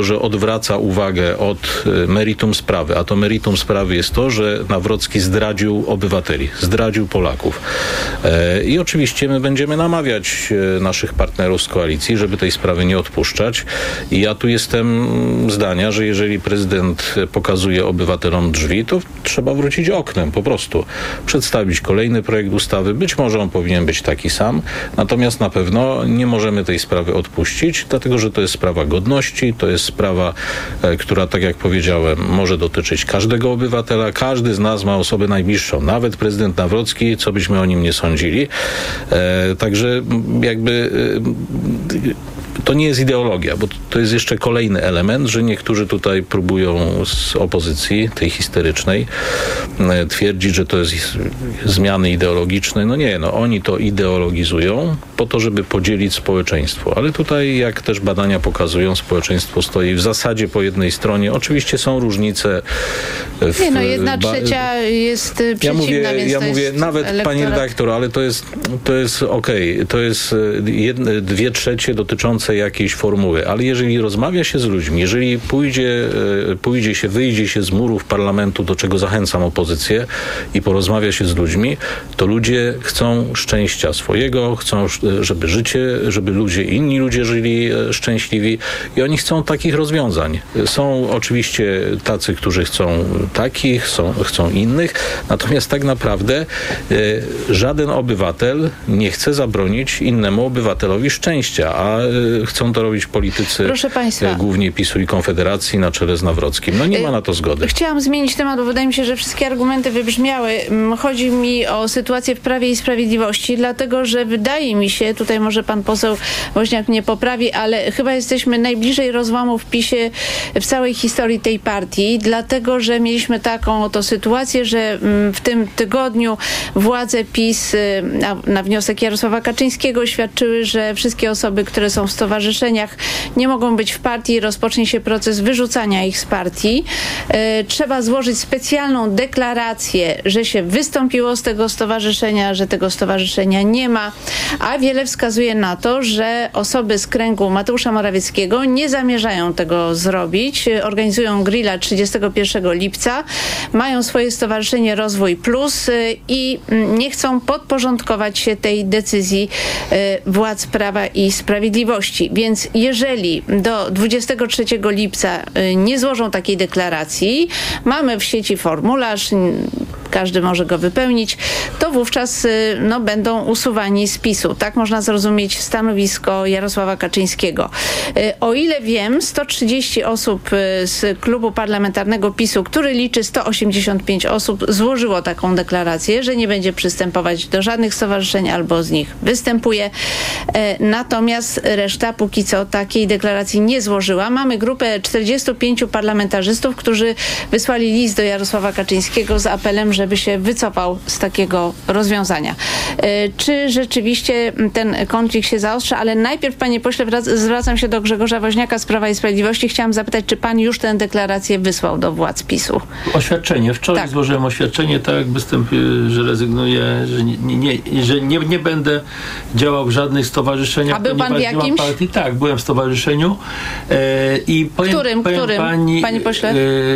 odwraca uwagę od meritum sprawy, a to meritum sprawy jest to, że Nawrocki zdradził obywateli, zdradził Polaków. I oczywiście my będziemy namawiać naszych partnerów z koalicji, żeby tej sprawy nie odpuszczać. I ja tu jestem zdania, że jeżeli prezydent pokazuje obywatelom drzwi, to trzeba wrócić oknem, po prostu. Przedstawić kolejny projekt ustawy. Być może on powinien być taki sam, natomiast na pewno nie możemy tej sprawy odpuścić, dlatego że to jest sprawa godności, to jest sprawa, która, tak jak powiedziałem, może dotyczyć każdego obywatela. Każdy z nas ma osobę najbliższą, nawet prezydent Nawrocki, co byśmy o nim nie sądzili. Także jakby to nie jest ideologia, bo to jest jeszcze kolejny element, że niektórzy tutaj próbują z opozycji, tej histerycznej, twierdzić, że to jest zmiany ideologiczne. No nie, oni to ideologizują po to, żeby podzielić społeczeństwo. Ale tutaj, jak też badania pokazują, społeczeństwo stoi w zasadzie po jednej stronie. Oczywiście są różnice.
Jedna trzecia jest przeciwna, więc
ja mówię nawet,
elektorat.
pani redaktor, ale to jest okej. To jest 2/3 dotyczące jakiejś formuły, ale jeżeli rozmawia się z ludźmi, jeżeli wyjdzie się z murów parlamentu, do czego zachęcam opozycję, i porozmawia się z ludźmi, to ludzie chcą szczęścia swojego, chcą, żeby inni ludzie żyli szczęśliwi i oni chcą takich rozwiązań. Są oczywiście tacy, którzy chcą takich, chcą innych, natomiast tak naprawdę żaden obywatel nie chce zabronić innemu obywatelowi szczęścia, a chcą to robić politycy,
proszę państwa,
głównie PiS-u i Konfederacji na czele z Nawrockim. No nie ma na to zgody.
Chciałam zmienić temat, bo wydaje mi się, że wszystkie argumenty wybrzmiały. Chodzi mi o sytuację w Prawie i Sprawiedliwości, dlatego, że wydaje mi się, tutaj może pan poseł Woźniak mnie poprawi, ale chyba jesteśmy najbliżej rozłamu w PiS-ie w całej historii tej partii, dlatego, że mieliśmy taką oto sytuację, że w tym tygodniu władze PiS na wniosek Jarosława Kaczyńskiego oświadczyły, że wszystkie osoby, które są w stowarzyszeniach, nie mogą być w partii i rozpocznie się proces wyrzucania ich z partii. Trzeba złożyć specjalną deklarację, że się wystąpiło z tego stowarzyszenia, że tego stowarzyszenia nie ma, a wiele wskazuje na to, że osoby z kręgu Mateusza Morawieckiego nie zamierzają tego zrobić. Organizują grilla 31 lipca, mają swoje stowarzyszenie Rozwój Plus i nie chcą podporządkować się tej decyzji władz Prawa i Sprawiedliwości. Więc jeżeli do 23 lipca nie złożą takiej deklaracji, mamy w sieci formularz, każdy może go wypełnić, to wówczas będą usuwani z PiS-u. Tak można zrozumieć stanowisko Jarosława Kaczyńskiego. O ile wiem, 130 osób z klubu parlamentarnego PiS-u, który liczy 185 osób, złożyło taką deklarację, że nie będzie przystępować do żadnych stowarzyszeń albo z nich występuje. Natomiast reszta póki co takiej deklaracji nie złożyła. Mamy grupę 45 parlamentarzystów, którzy wysłali list do Jarosława Kaczyńskiego z apelem, żeby się wycofał z takiego rozwiązania. Czy rzeczywiście ten konflikt się zaostrza? Ale najpierw, panie pośle, zwracam się do Grzegorza Woźniaka z Prawa i Sprawiedliwości. Chciałam zapytać, czy pan już tę deklarację wysłał do władz PiS-u?
Oświadczenie. Wczoraj złożyłem oświadczenie, tak, że rezygnuję, że nie będę działał w żadnych stowarzyszeniach.
A był pan w jakimś?
Partii. Tak, byłem w stowarzyszeniu. I
Którym, panie pośle?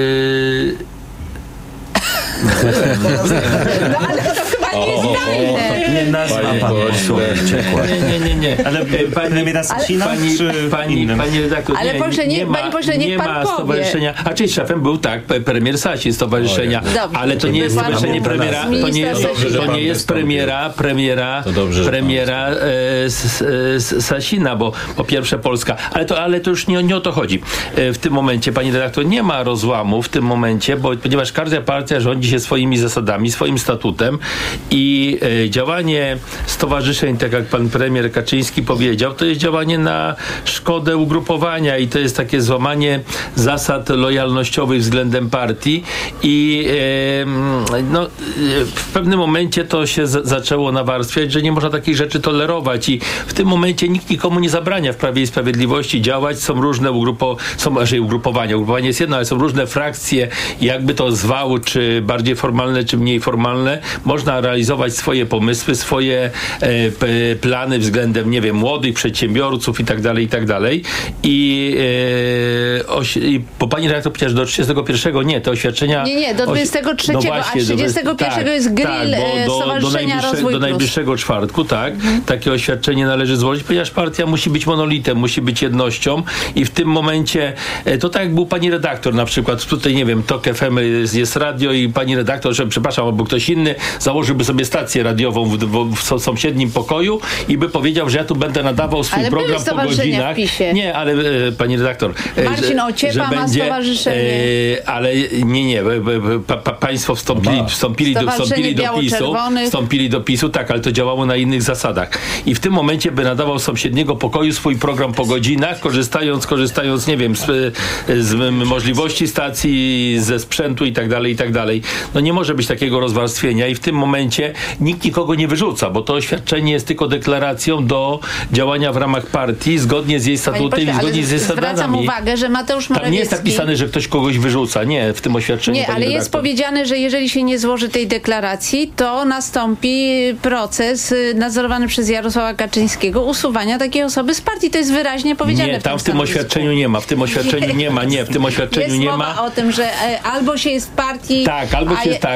No ale to chyba nie jest tajne.
Nie nazwa pan ciekła.
Nie. Ale pani redaktor,
ale panie pośle, niech pan powie.
Stowarzyszenia. A czyli szefem był premier Sasin stowarzyszenia.
Dobrze.
Ale to nie jest stowarzyszenie premiera. To nie jest premiera Sasina, bo po pierwsze Polska. Ale to już nie o to chodzi. W tym momencie, pani redaktor, nie ma rozłamu w tym momencie, ponieważ każda partia rządzi się swoimi zasadami, swoim statutem i działanie stowarzyszeń, tak jak pan premier Kaczyński powiedział, to jest działanie na szkodę ugrupowania i to jest takie złamanie zasad lojalnościowych względem partii i w pewnym momencie to się zaczęło nawarstwiać, że nie można takich rzeczy tolerować i w tym momencie nikt nikomu nie zabrania w Prawie i Sprawiedliwości działać. Są różne ugrupowania. Ugrupowanie jest jedno, ale są różne frakcje, jakby to zwał, czy bardziej formalne, czy mniej formalne. Można realizować swoje pomysły, swoje plany względem, nie wiem, młodych przedsiębiorców i tak dalej. I bo pani redaktor powiedziała, że do 31 nie, te oświadczenia...
Nie, do 23,
no właśnie,
a 31 jest grill Stowarzyszenia Rozwój Plus.
Do najbliższego czwartku, tak. Takie oświadczenie należy złożyć, ponieważ partia musi być monolitem, musi być jednością i w tym momencie, to tak jak był pani redaktor na przykład, tutaj nie wiem, TOK FM jest radio i pani redaktor, że przepraszam, albo ktoś inny założyłby sobie stację radiową w sąsiednim pokoju i by powiedział, że ja tu będę nadawał swój program po godzinach. Nie, ale pani redaktor,
Marcin Ociepa ma stowarzyszenie.
Ale nie, państwo wstąpili do PiS-u, tak, ale to działało na innych zasadach. I w tym momencie by nadawał z sąsiedniego pokoju swój program po godzinach, korzystając, nie wiem, z możliwości stacji, ze sprzętu i tak dalej. No nie może być takiego rozwarstwienia i w tym momencie nikt nikogo nie wyrzuca, bo to oświadczenie jest tylko deklaracją do działania w ramach partii, zgodnie z jej statutem i zgodnie z jej zasadami.
Zwracam uwagę, że Mateusz Morawiecki...
Tam nie jest napisane, że ktoś kogoś wyrzuca. Nie, w tym oświadczeniu.
Nie, ale jest powiedziane, że jeżeli się nie złoży tej deklaracji, to nastąpi proces nadzorowany przez Jarosława Kaczyńskiego usuwania takiej osoby z partii. To jest wyraźnie powiedziane.
Nie, tam w tym oświadczeniu nie ma. W tym oświadczeniu nie ma. Nie, w tym oświadczeniu nie ma.
Jest mowa o tym, że albo się jest w partii,
tak, albo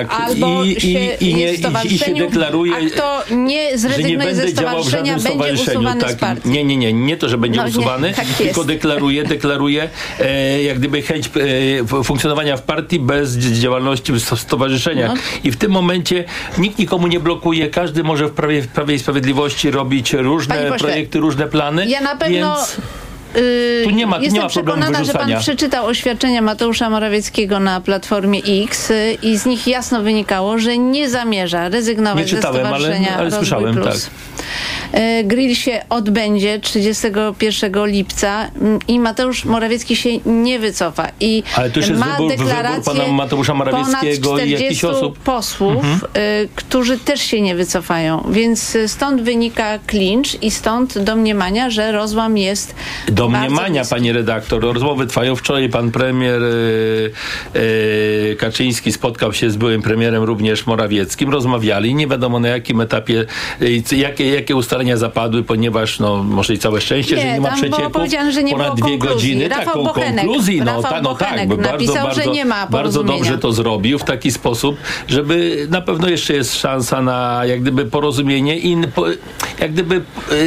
się deklaruje,
a kto nie zrezygnuje ze stowarzyszenia, będzie usuwany z partii.
Nie to, że będzie usuwany, tylko deklaruje jak gdyby chęć funkcjonowania w partii bez działalności w stowarzyszeniach. No. I w tym momencie nikt nikomu nie blokuje, każdy może w Prawie i Sprawiedliwości robić różne projekty, różne plany.
Ja na pewno...
Więc... Tu nie ma
Jestem przekonana, że pan przeczytał oświadczenia Mateusza Morawieckiego na Platformie X i z nich jasno wynikało, że nie zamierza rezygnować ze stowarzyszenia
ale słyszałem, tak.
Grill się odbędzie 31 lipca i Mateusz Morawiecki się nie wycofa. I
ale to już jest wybór pana Mateusza Morawieckiego
ponad 40
i jakichś osób
posłów, którzy też się nie wycofają. Więc stąd wynika klincz i stąd domniemania, że rozłam jest
domniemania, pani redaktor. Rozmowy trwają. Wczoraj pan premier Kaczyński spotkał się z byłym premierem również Morawieckim. Rozmawiali. Nie wiadomo na jakim etapie, jakie ustalenia zapadły, ponieważ może i całe szczęście, że nie ma przecieków.
Że nie
ponad 2 godziny.
Rafał Bochenek napisał, że nie ma
bardzo dobrze to zrobił w taki sposób, żeby na pewno jeszcze jest szansa na jak gdyby porozumienie i jak gdyby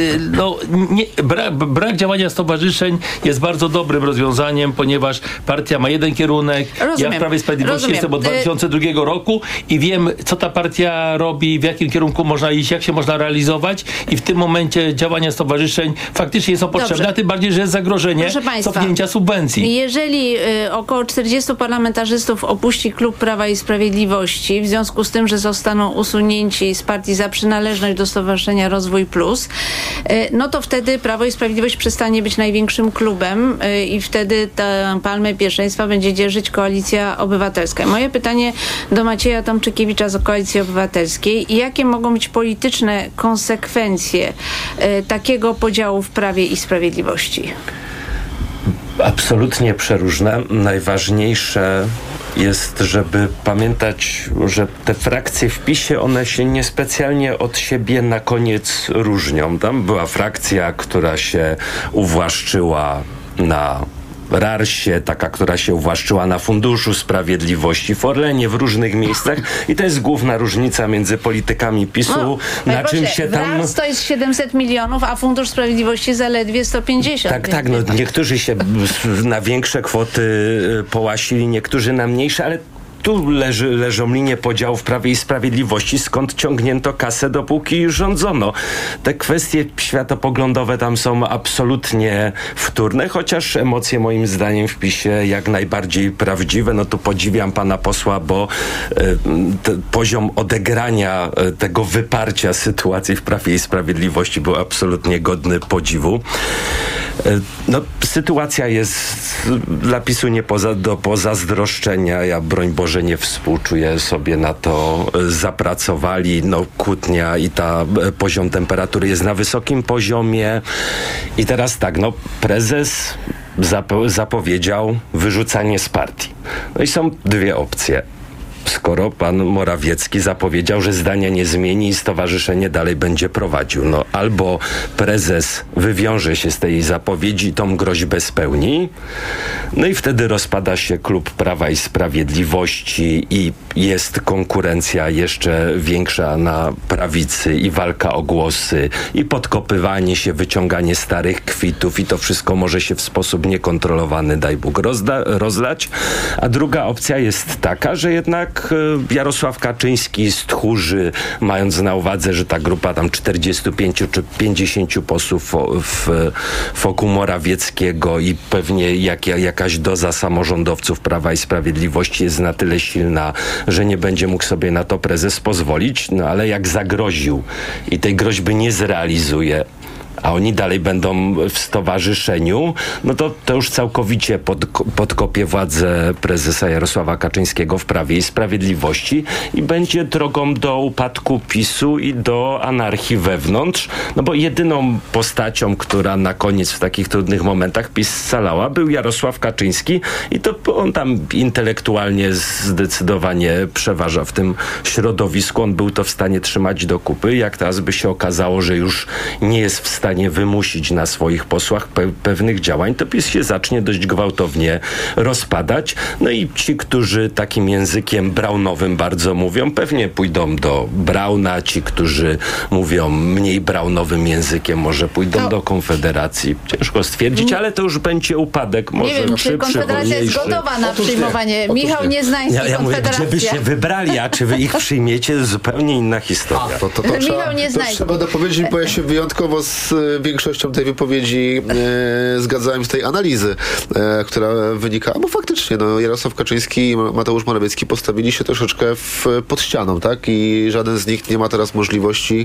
brak działania stowarzyszeń jest bardzo dobrym rozwiązaniem, ponieważ partia ma jeden kierunek. Ja w Prawie i Sprawiedliwości jestem od 2002 roku i wiem, co ta partia robi, w jakim kierunku można iść, jak się można realizować i w tym momencie działania stowarzyszeń faktycznie są potrzebne, a tym bardziej, że jest zagrożenie cofnięcia subwencji.
Jeżeli około 40 parlamentarzystów opuści klub Prawa i Sprawiedliwości w związku z tym, że zostaną usunięci z partii za przynależność do Stowarzyszenia Rozwój Plus, no to wtedy Prawo i Sprawiedliwość przestanie być największym klubem i wtedy tę palmę pierwszeństwa będzie dzierżyć Koalicja Obywatelska. Moje pytanie do Macieja Tomczykiewicza z Koalicji Obywatelskiej: jakie mogą być polityczne konsekwencje takiego podziału w Prawie i Sprawiedliwości?
Absolutnie przeróżne. Najważniejsze jest, żeby pamiętać, że te frakcje w PiS-ie, one się niespecjalnie od siebie na koniec różnią. Tam była frakcja, która się uwłaszczyła na Rarsie, taka, która się uwłaszczyła na Funduszu Sprawiedliwości, w Orlenie, w różnych miejscach i to jest główna różnica między politykami PiS-u, na czym się tam...
Rars to jest 700 milionów, a Fundusz Sprawiedliwości zaledwie 150.
Tak, niektórzy się na większe kwoty połasili, niektórzy na mniejsze, ale tu leżą linie podziału w Prawie i Sprawiedliwości, skąd ciągnięto kasę, dopóki rządzono. Te kwestie światopoglądowe tam są absolutnie wtórne, chociaż emocje moim zdaniem w PiS-ie jak najbardziej prawdziwe. No tu podziwiam pana posła, bo poziom odegrania tego wyparcia sytuacji w Prawie i Sprawiedliwości był absolutnie godny podziwu. No, sytuacja jest dla PiS-u nie do pozazdroszczenia. Ja, broń Boże, nie współczuję sobie, na to zapracowali. No, kłótnia i poziom temperatury jest na wysokim poziomie. I teraz tak, prezes zapowiedział wyrzucanie z partii. No i są dwie opcje. skoro pan Morawiecki zapowiedział, że zdania nie zmieni i stowarzyszenie dalej będzie prowadził. No albo prezes wywiąże się z tej zapowiedzi, tą groźbę spełni, no i wtedy rozpada się klub Prawa i Sprawiedliwości i jest konkurencja jeszcze większa na prawicy i walka o głosy i podkopywanie się, wyciąganie starych kwitów i to wszystko może się w sposób niekontrolowany, daj Bóg, rozlać. A druga opcja jest taka, że jednak Jarosław Kaczyński stchórzy, mając na uwadze, że ta grupa tam 45 czy 50 posłów wokół Morawieckiego i pewnie jakaś doza samorządowców Prawa i Sprawiedliwości jest na tyle silna, że nie będzie mógł sobie na to prezes pozwolić, no ale jak zagroził i tej groźby nie zrealizuje, a oni dalej będą w stowarzyszeniu, no to już całkowicie podkopie władzę prezesa Jarosława Kaczyńskiego w Prawie i Sprawiedliwości i będzie drogą do upadku PiS-u i do anarchii wewnątrz, no bo jedyną postacią, która na koniec w takich trudnych momentach PiS scalała, był Jarosław Kaczyński i to on tam intelektualnie zdecydowanie przeważa w tym środowisku. On był to w stanie trzymać do kupy. Jak teraz by się okazało, że już nie jest w stanie wymusić na swoich posłach pewnych działań, to PiS się zacznie dość gwałtownie rozpadać. No i ci, którzy takim językiem braunowym bardzo mówią, pewnie pójdą do Brauna. Ci, którzy mówią mniej braunowym językiem, może pójdą do Konfederacji. Ciężko stwierdzić, ale to już będzie upadek. Może
nie wiem, czy Konfederacja jest gotowa na przyjmowanie. Michał Nieznański,
ja mówię,
Konfederacja.
gdzie byście wybrali, a czy wy ich przyjmiecie, to zupełnie inna historia.
Michał Nieznański.
Trzeba dopowiedzieć, bo ja się wyjątkowo z większością tej wypowiedzi zgadzałem z tej analizy, która wynika, bo faktycznie Jarosław Kaczyński i Mateusz Morawiecki postawili się troszeczkę pod ścianą, tak? I żaden z nich nie ma teraz możliwości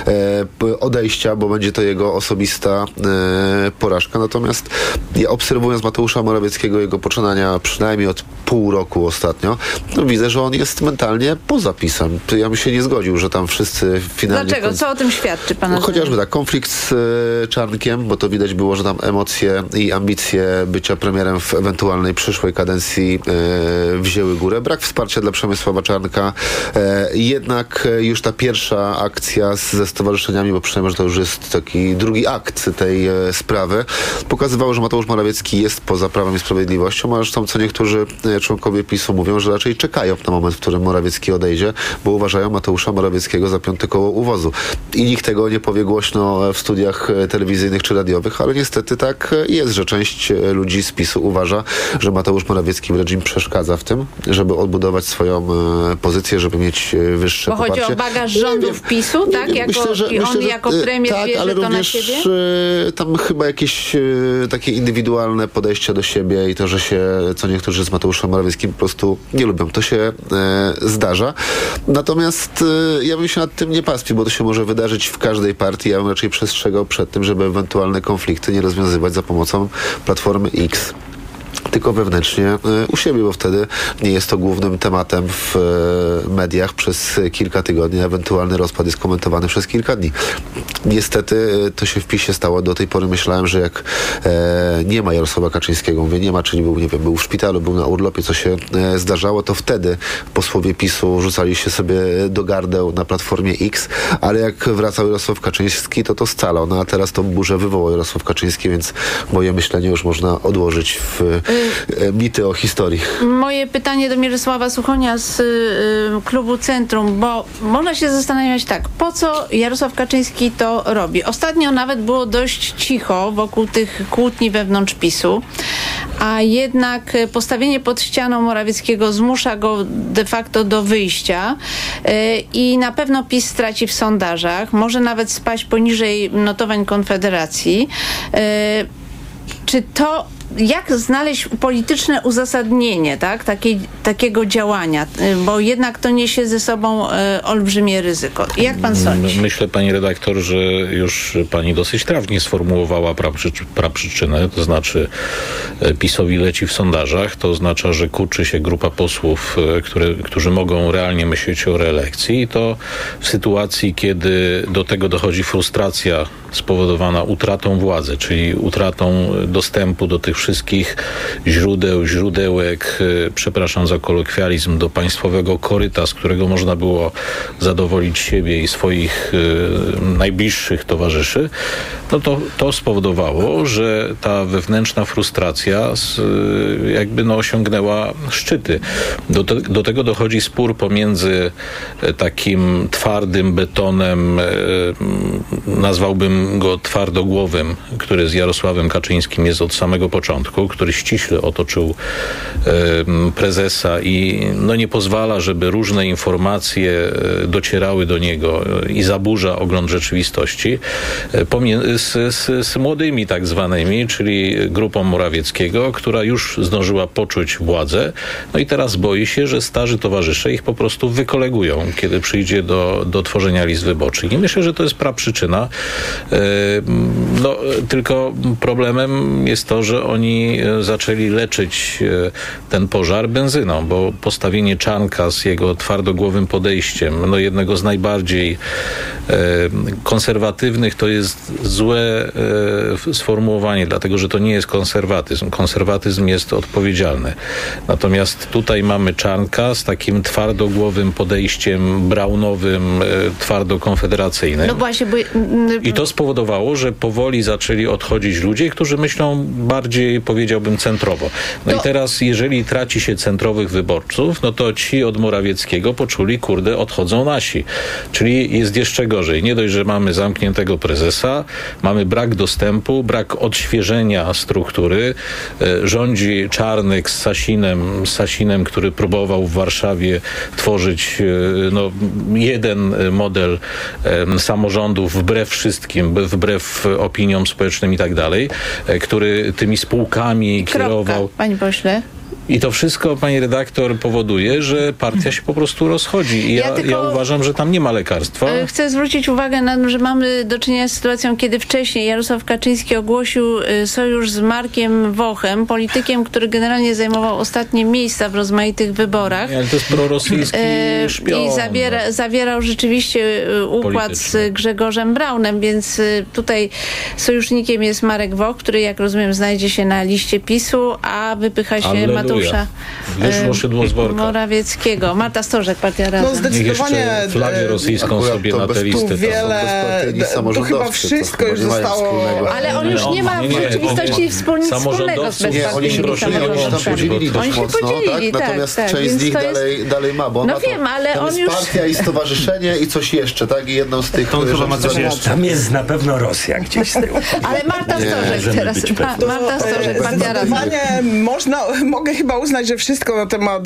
odejścia, bo będzie to jego osobista porażka. Natomiast ja obserwując Mateusza Morawieckiego, jego poczynania przynajmniej od pół roku ostatnio, widzę, że on jest mentalnie poza PiS-em. Ja bym się nie zgodził, że tam wszyscy finalnie...
Dlaczego? Co o tym świadczy pana?
Chociażby tak, konflikt z Czarnkiem, bo to widać było, że tam emocje i ambicje bycia premierem w ewentualnej przyszłej kadencji wzięły górę. Brak wsparcia dla Przemysława Czarnka. Jednak już ta pierwsza akcja ze stowarzyszeniami, bo przynajmniej, że to już jest taki drugi akt tej sprawy, pokazywało, że Mateusz Morawiecki jest poza Prawem i Sprawiedliwością, a zresztą co niektórzy członkowie PiS-u mówią, że raczej czekają na moment, w którym Morawiecki odejdzie, bo uważają Mateusza Morawieckiego za piąte koło uwozu. I nikt tego nie powie głośno w studiach telewizyjnych czy radiowych, ale niestety tak jest, że część ludzi z PiS-u uważa, że Mateusz Morawiecki wręcz im przeszkadza w tym, żeby odbudować swoją pozycję, żeby mieć wyższe
bo
poparcie.
Chodzi o bagaż rządów PiS-u, tak? Myślę, że
jako
premier
tak,
bierze
ale
to
również
na siebie?
Tam chyba jakieś takie indywidualne podejścia do siebie i to, że się co niektórzy z Mateuszem Morawieckim po prostu nie lubią. To się zdarza. Natomiast ja bym się nad tym nie pastwił, bo to się może wydarzyć w każdej partii. Ja bym raczej przestrzegał przed tym, żeby ewentualne konflikty nie rozwiązywać za pomocą Platformy X. Tylko wewnętrznie u siebie, bo wtedy nie jest to głównym tematem w mediach przez kilka tygodni, ewentualny rozpad jest komentowany przez kilka dni. Niestety to się w PiS-ie stało. Do tej pory myślałem, że jak nie ma Jarosława Kaczyńskiego, mówię nie ma, czyli był, nie wiem, był w szpitalu, był na urlopie, co się zdarzało, to wtedy posłowie PiS-u rzucali się sobie do gardeł na Platformie X, ale jak wracał Jarosław Kaczyński, to scalał. No a teraz tą burzę wywołał Jarosław Kaczyński, więc moje myślenie już można odłożyć w mity o historii.
Moje pytanie do Mirosława Suchonia z klubu Centrum, bo można się zastanawiać tak, po co Jarosław Kaczyński to robi? Ostatnio nawet było dość cicho wokół tych kłótni wewnątrz PiS-u, a jednak postawienie pod ścianą Morawieckiego zmusza go de facto do wyjścia i na pewno PiS straci w sondażach, może nawet spaść poniżej notowań Konfederacji. Czy to jak znaleźć polityczne uzasadnienie, tak, takiego działania, bo jednak to niesie ze sobą olbrzymie ryzyko. Jak pan sądzi?
Myślę, pani redaktor, że już pani dosyć trafnie sformułowała praprzyczynę, to znaczy PiS-owi leci w sondażach, to oznacza, że kurczy się grupa posłów, którzy mogą realnie myśleć o reelekcji i to w sytuacji, kiedy do tego dochodzi frustracja spowodowana utratą władzy, czyli utratą dostępu do tych tych wszystkich źródełek, przepraszam za kolokwializm, do państwowego koryta, z którego można było zadowolić siebie i swoich najbliższych towarzyszy, no to spowodowało, że ta wewnętrzna frustracja jakby osiągnęła szczyty. Do tego dochodzi spór pomiędzy takim twardym betonem, nazwałbym go twardogłowym, który z Jarosławem Kaczyńskim jest od samego początku, który ściśle otoczył prezesa i nie pozwala, żeby różne informacje docierały do niego i zaburza ogląd rzeczywistości, z młodymi tak zwanymi, czyli grupą Morawieckiego, która już zdążyła poczuć władzę, i teraz boi się, że starzy towarzysze ich po prostu wykolegują, kiedy przyjdzie do tworzenia list wyborczych. I myślę, że to jest praprzyczyna. Tylko problemem jest to, że oni zaczęli leczyć ten pożar benzyną, bo postawienie Czarnka z jego twardogłowym podejściem, jednego z najbardziej konserwatywnych, to jest złe sformułowanie, dlatego że to nie jest konserwatyzm. Konserwatyzm jest odpowiedzialny. Natomiast tutaj mamy Czarnka z takim twardogłowym podejściem braunowym, twardo konfederacyjnym.
No właśnie,
I to spowodowało, że powoli zaczęli odchodzić ludzie, którzy myślą bardziej, powiedziałbym, centrowo. I teraz, jeżeli traci się centrowych wyborców, to ci od Morawieckiego poczuli, odchodzą nasi. Czyli jest jeszcze gorzej. Nie dość, że mamy zamkniętego prezesa, mamy brak dostępu, brak odświeżenia struktury. Rządzi Czarnek z Sasinem, który próbował w Warszawie tworzyć jeden model samorządów wbrew wszystkim, wbrew opiniom społecznym i tak dalej, który tymi spółkami kierował.
Panie pośle.
I to wszystko, pani redaktor, powoduje, że partia się po prostu rozchodzi. I ja uważam, że tam nie ma lekarstwa.
Chcę zwrócić uwagę na to, że mamy do czynienia z sytuacją, kiedy wcześniej Jarosław Kaczyński ogłosił sojusz z Markiem Wochem, politykiem, który generalnie zajmował ostatnie miejsca w rozmaitych wyborach.
Ale to jest prorosyjski szpion.
I zawierał rzeczywiście układ z Grzegorzem Braunem, więc tutaj sojusznikiem jest Marek Woch, który, jak rozumiem, znajdzie się na liście PiS-u, a wypycha się Mateusza Morawieckiego. Marta Stożek, Partia Razem.
Zdecydowanie
flagę rosyjską sobie na tę listę.
To chyba wszystko już zostało.
Ale on już nie ma w rzeczywistości nic wspólnego z bezpartyjnymi samorządowcami. Oni się podzielili, tak.
Natomiast część z nich dalej ma, bo
wiem, ale on już...
partia i stowarzyszenie i coś jeszcze, tak? I jedną z tych...
Tam jest na pewno Rosja gdzieś z tyłu.
Ale Marta Stożek teraz. Marta Stożek, Partia Razem.
Mogę chyba uznać, że wszystko na temat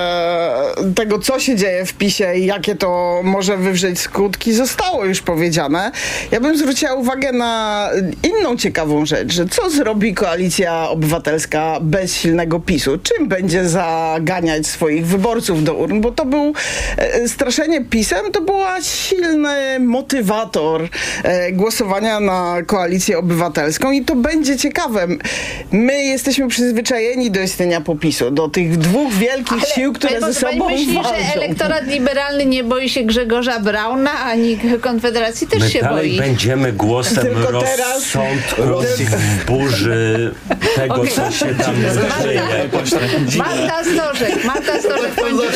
tego, co się dzieje w PiS-ie i jakie to może wywrzeć skutki, zostało już powiedziane. Ja bym zwróciła uwagę na inną ciekawą rzecz, że co zrobi Koalicja Obywatelska bez silnego PiS-u? Czym będzie zaganiać swoich wyborców do urn? Bo to był straszenie PiS-em, to był silny motywator głosowania na Koalicję Obywatelską i to będzie ciekawe. My jesteśmy przyzwyczajeni do istnienia PiS-u, do tych dwóch wielkich sił, które ze sobą walczą.
Myślisz, że elektorat liberalny nie boi się Grzegorza Brauna, ani Konfederacji też się boi?
Dalej będziemy głosem rozsądku w burzy tego, co się tam dzieje.
Marta Stożek.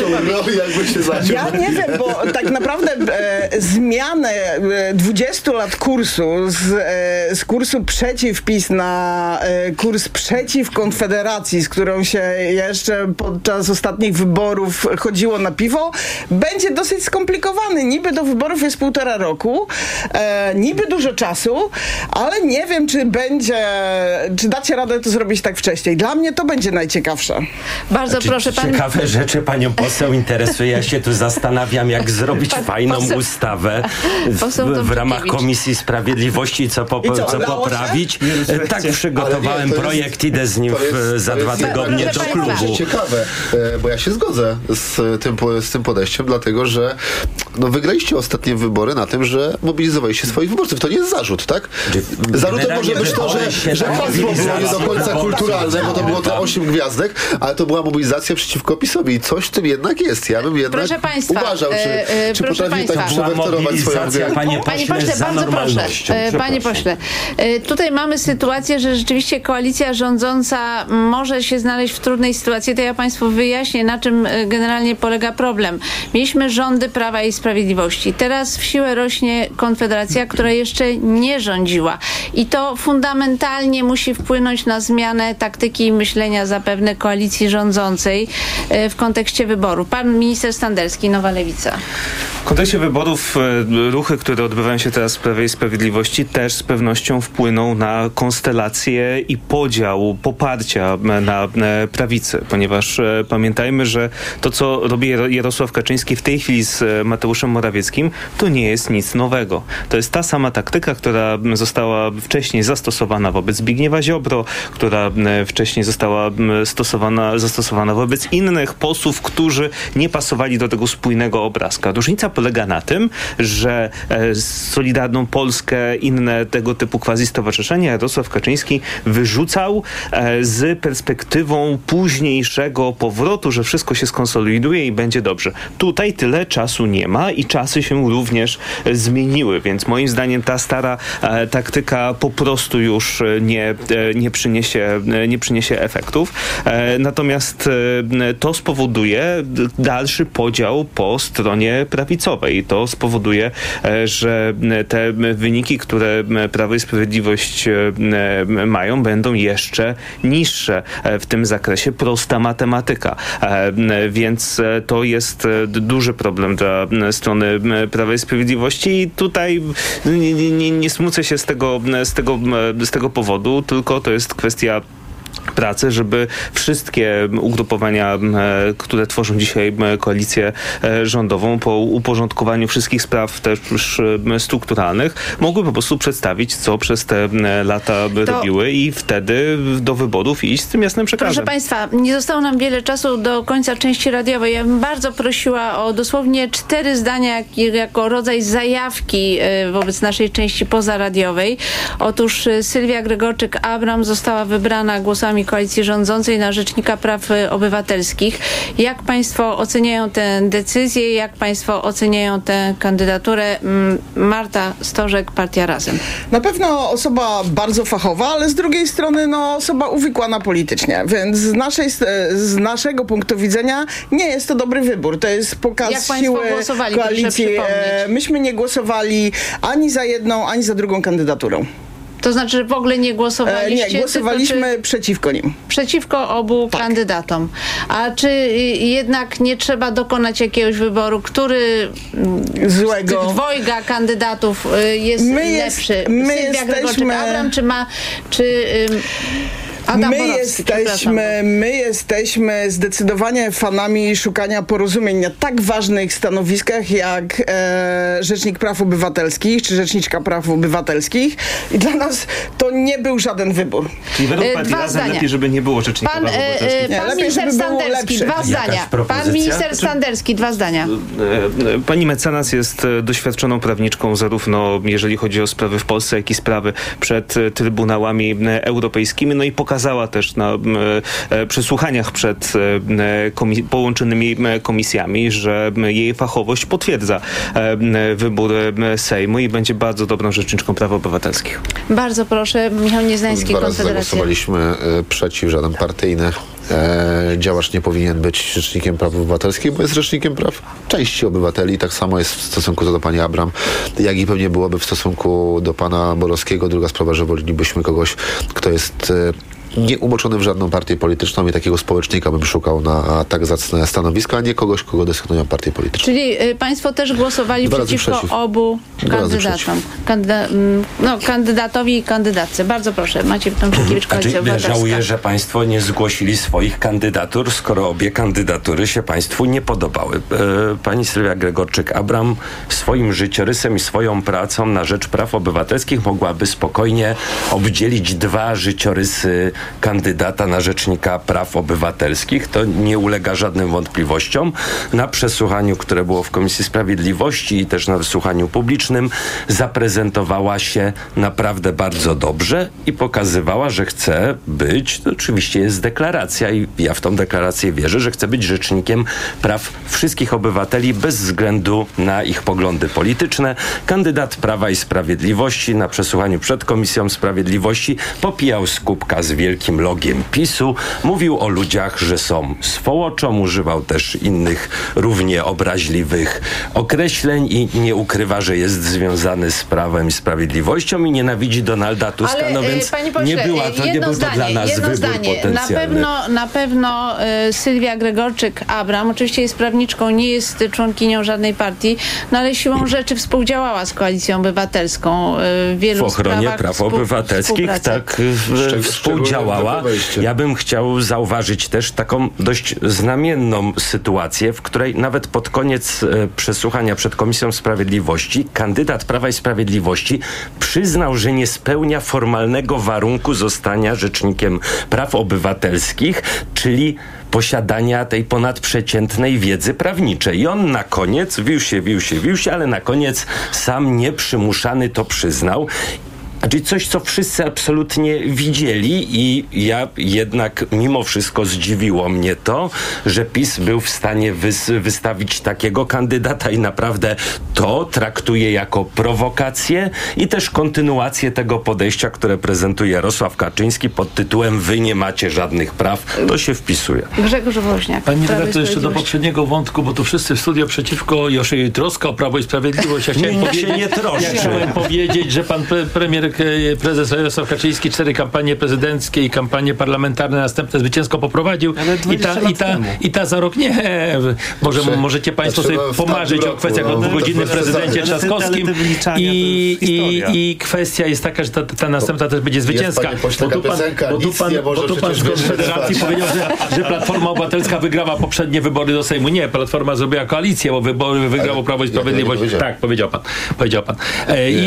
Ja nie wiem, bo tak naprawdę zmianę 20 lat kursu z kursu przeciw PiS na kurs przeciw Konfederacji, z którą się jeszcze podczas ostatnich wyborów chodziło na piwo, będzie dosyć skomplikowany. Niby do wyborów jest 1,5 roku, niby dużo czasu, ale nie wiem, czy dacie radę to zrobić tak wcześniej. Dla mnie to będzie najciekawsze.
Bardzo proszę, pan...
Ciekawe rzeczy panią poseł interesuje. Ja się tu zastanawiam, jak zrobić fajną ustawę w ramach Komisji Sprawiedliwości, co poprawić. Tak przygotowałem projekt, idę z nim za 2 tygodnie do
To jest ciekawe, bo ja się zgodzę z tym podejściem, dlatego że wygraliście ostatnie wybory na tym, że mobilizowaliście swoich wyborców. To nie jest zarzut, tak? Zarzutem może być to, że hasło było nie do końca kulturalne, bo to było te 8 gwiazdek, ale to była mobilizacja przeciwko PiS-owi. Coś w tym jednak jest. Ja bym jednak uważał, czy potrafi tak przewerterować swoją grę.
Panie pośle, bardzo proszę. Panie pośle, tutaj mamy sytuację, że rzeczywiście koalicja rządząca może się znaleźć w trudnej sytuacji. To ja Państwu wyjaśnię, na czym generalnie polega problem. Mieliśmy rządy Prawa i Sprawiedliwości. Teraz w siłę rośnie Konfederacja, która jeszcze nie rządziła. I to fundamentalnie musi wpłynąć na zmianę taktyki myślenia zapewne koalicji rządzącej w kontekście wyborów. Pan minister Standerski, Nowa Lewica.
W kontekście wyborów ruchy, które odbywają się teraz w Prawie i Sprawiedliwości, też z pewnością wpłyną na konstelację i podział poparcia na prawicy, ponieważ pamiętajmy, że to, co robi Jarosław Kaczyński w tej chwili z Mateuszem Morawieckim, to nie jest nic nowego. To jest ta sama taktyka, która została wcześniej zastosowana wobec Zbigniewa Ziobro, która wcześniej została zastosowana wobec innych posłów, którzy nie pasowali do tego spójnego obrazka. Różnica polega na tym, że Solidarną Polskę, inne tego typu quasi-stowarzyszenia Jarosław Kaczyński wyrzucał z perspektywą późniejszego powrotu, że wszystko się skonsoliduje i będzie dobrze. Tutaj tyle czasu nie ma i czasy się również zmieniły, więc moim zdaniem ta stara taktyka po prostu już nie przyniesie efektów. Natomiast to spowoduje dalszy podział po stronie prawicowej. I to spowoduje, że te wyniki, które Prawo i Sprawiedliwość mają, będą jeszcze niższe w tym zakresie. Prosta matematyka. Więc to jest duży problem dla strony Prawa i Sprawiedliwości i tutaj nie smucę się z tego powodu, tylko to jest kwestia pracy, żeby wszystkie ugrupowania, które tworzą dzisiaj koalicję rządową, po uporządkowaniu wszystkich spraw też strukturalnych, mogły po prostu przedstawić, co przez te lata robiły i wtedy do wyborów iść z tym jasnym przekazem.
Proszę Państwa, nie zostało nam wiele czasu do końca części radiowej. Ja bym bardzo prosiła o dosłownie 4 zdania jako rodzaj zajawki wobec naszej części pozaradiowej. Otóż Sylwia Gregorczyk-Abram została wybrana głosami koalicji rządzącej na Rzecznika Praw Obywatelskich. Jak Państwo oceniają tę decyzję? Jak Państwo oceniają tę kandydaturę? Marta Stożek, Partia Razem.
Na pewno osoba bardzo fachowa, ale z drugiej strony osoba uwikłana politycznie, więc z naszego punktu widzenia nie jest to dobry wybór. To jest pokaz siły koalicji. Myśmy nie głosowali ani za jedną, ani za drugą kandydaturą.
To znaczy, że w ogóle nie głosowaliście?
Nie, głosowaliśmy przeciwko nim.
Przeciwko obu kandydatom. A czy jednak nie trzeba dokonać jakiegoś wyboru, który z tych dwojga kandydatów jest lepszy? Sylwia Gregorczyk-Abram Adam Borowski,
my jesteśmy zdecydowanie fanami szukania porozumień na tak ważnych stanowiskach jak Rzecznik Praw Obywatelskich czy Rzeczniczka Praw Obywatelskich i dla nas to nie był żaden wybór.
Czyli według Partii Razem lepiej, żeby nie było Rzecznika Praw Obywatelskich.
Pan minister Standerski, 2 zdania. Pan minister Standerski, 2 zdania.
Pani mecenas jest doświadczoną prawniczką, zarówno jeżeli chodzi o sprawy w Polsce, jak i sprawy przed trybunałami europejskimi, no i pokazała też na przesłuchaniach przed połączonymi komisjami, że jej fachowość potwierdza wybór Sejmu i będzie bardzo dobrą rzeczniczką praw obywatelskich.
Bardzo proszę, Michał Nieznański, Konfederacja.
Zagłosowaliśmy przeciw, żaden partyjny działacz nie powinien być rzecznikiem praw obywatelskich, bo jest rzecznikiem praw części obywateli. Tak samo jest w stosunku do pani Abram, jak i pewnie byłoby w stosunku do pana Borowskiego. Druga sprawa, że wolelibyśmy kogoś, kto jest nie umoczony w żadną partię polityczną i takiego społecznika bym szukał na tak zacne stanowisko, a nie kogoś, kogo desygnują partie polityczne.
Czyli państwo też głosowali przeciwko obu kandydatom. Kandydatowi i kandydatce. Bardzo proszę. Maciej Tomczykiewicz, Koalicja Obywatelska.
Żałuję, że państwo nie zgłosili swoich kandydatur, skoro obie kandydatury się państwu nie podobały. Pani Sylwia Gregorczyk-Abram swoim życiorysem i swoją pracą na rzecz praw obywatelskich mogłaby spokojnie obdzielić 2 życiorysy kandydata na rzecznika praw obywatelskich. To nie ulega żadnym wątpliwościom. Na przesłuchaniu, które było w Komisji Sprawiedliwości i też na wysłuchaniu publicznym, zaprezentowała się naprawdę bardzo dobrze i pokazywała, że chce być, to oczywiście jest deklaracja i ja w tą deklarację wierzę, że chce być rzecznikiem praw wszystkich obywateli bez względu na ich poglądy polityczne. Kandydat Prawa i Sprawiedliwości na przesłuchaniu przed Komisją Sprawiedliwości popijał z kubka z wielkim logiem PiS-u, mówił o ludziach, że są swołoczą, używał też innych równie obraźliwych określeń i nie ukrywa, że jest związany z Prawem i Sprawiedliwością i nienawidzi Donalda Tuska,
ale,
więc
panie pośle,
nie był to dla nas wybór potencjalny.
Na pewno Sylwia Gregorczyk-Abram oczywiście jest prawniczką, nie jest członkinią żadnej partii, no ale siłą rzeczy współdziałała z Koalicją Obywatelską w wielu
w ochronie
sprawach
praw obywatelskich tak współdziałała. Ja bym chciał zauważyć też taką dość znamienną sytuację, w której nawet pod koniec przesłuchania przed Komisją Sprawiedliwości kandydat Prawa i Sprawiedliwości przyznał, że nie spełnia formalnego warunku zostania rzecznikiem praw obywatelskich, czyli posiadania tej ponadprzeciętnej wiedzy prawniczej. I on na koniec wił się, ale na koniec sam nieprzymuszany to przyznał. Czyli coś, co wszyscy absolutnie widzieli i ja jednak mimo wszystko zdziwiło mnie to, że PiS był w stanie wystawić takiego kandydata i naprawdę to traktuje jako prowokację i też kontynuację tego podejścia, które prezentuje Jarosław Kaczyński pod tytułem "Wy nie macie żadnych praw". To się wpisuje.
Grzegorz Woźniak.
Pani redaktor, jeszcze do poprzedniego wątku, bo tu wszyscy w studio przeciwko Joszej troska o Prawo i Sprawiedliwość. Ja chciałem powiedzieć, że pan prezes Jarosław Kaczyński 4 kampanie prezydenckie i kampanie parlamentarne następne zwycięsko poprowadził i ta za rok nie. Możecie państwo sobie pomarzyć o kwestiach o 2-godzinnym prezydencie Trzaskowskim i kwestia jest taka, że ta następna też będzie zwycięska. Bo tu pan z Konfederacji powiedział, że Platforma Obywatelska wygrała poprzednie wybory do Sejmu. Nie, Platforma zrobiła koalicję, bo wybory wygrało Prawo i Sprawiedliwość. Tak, powiedział pan.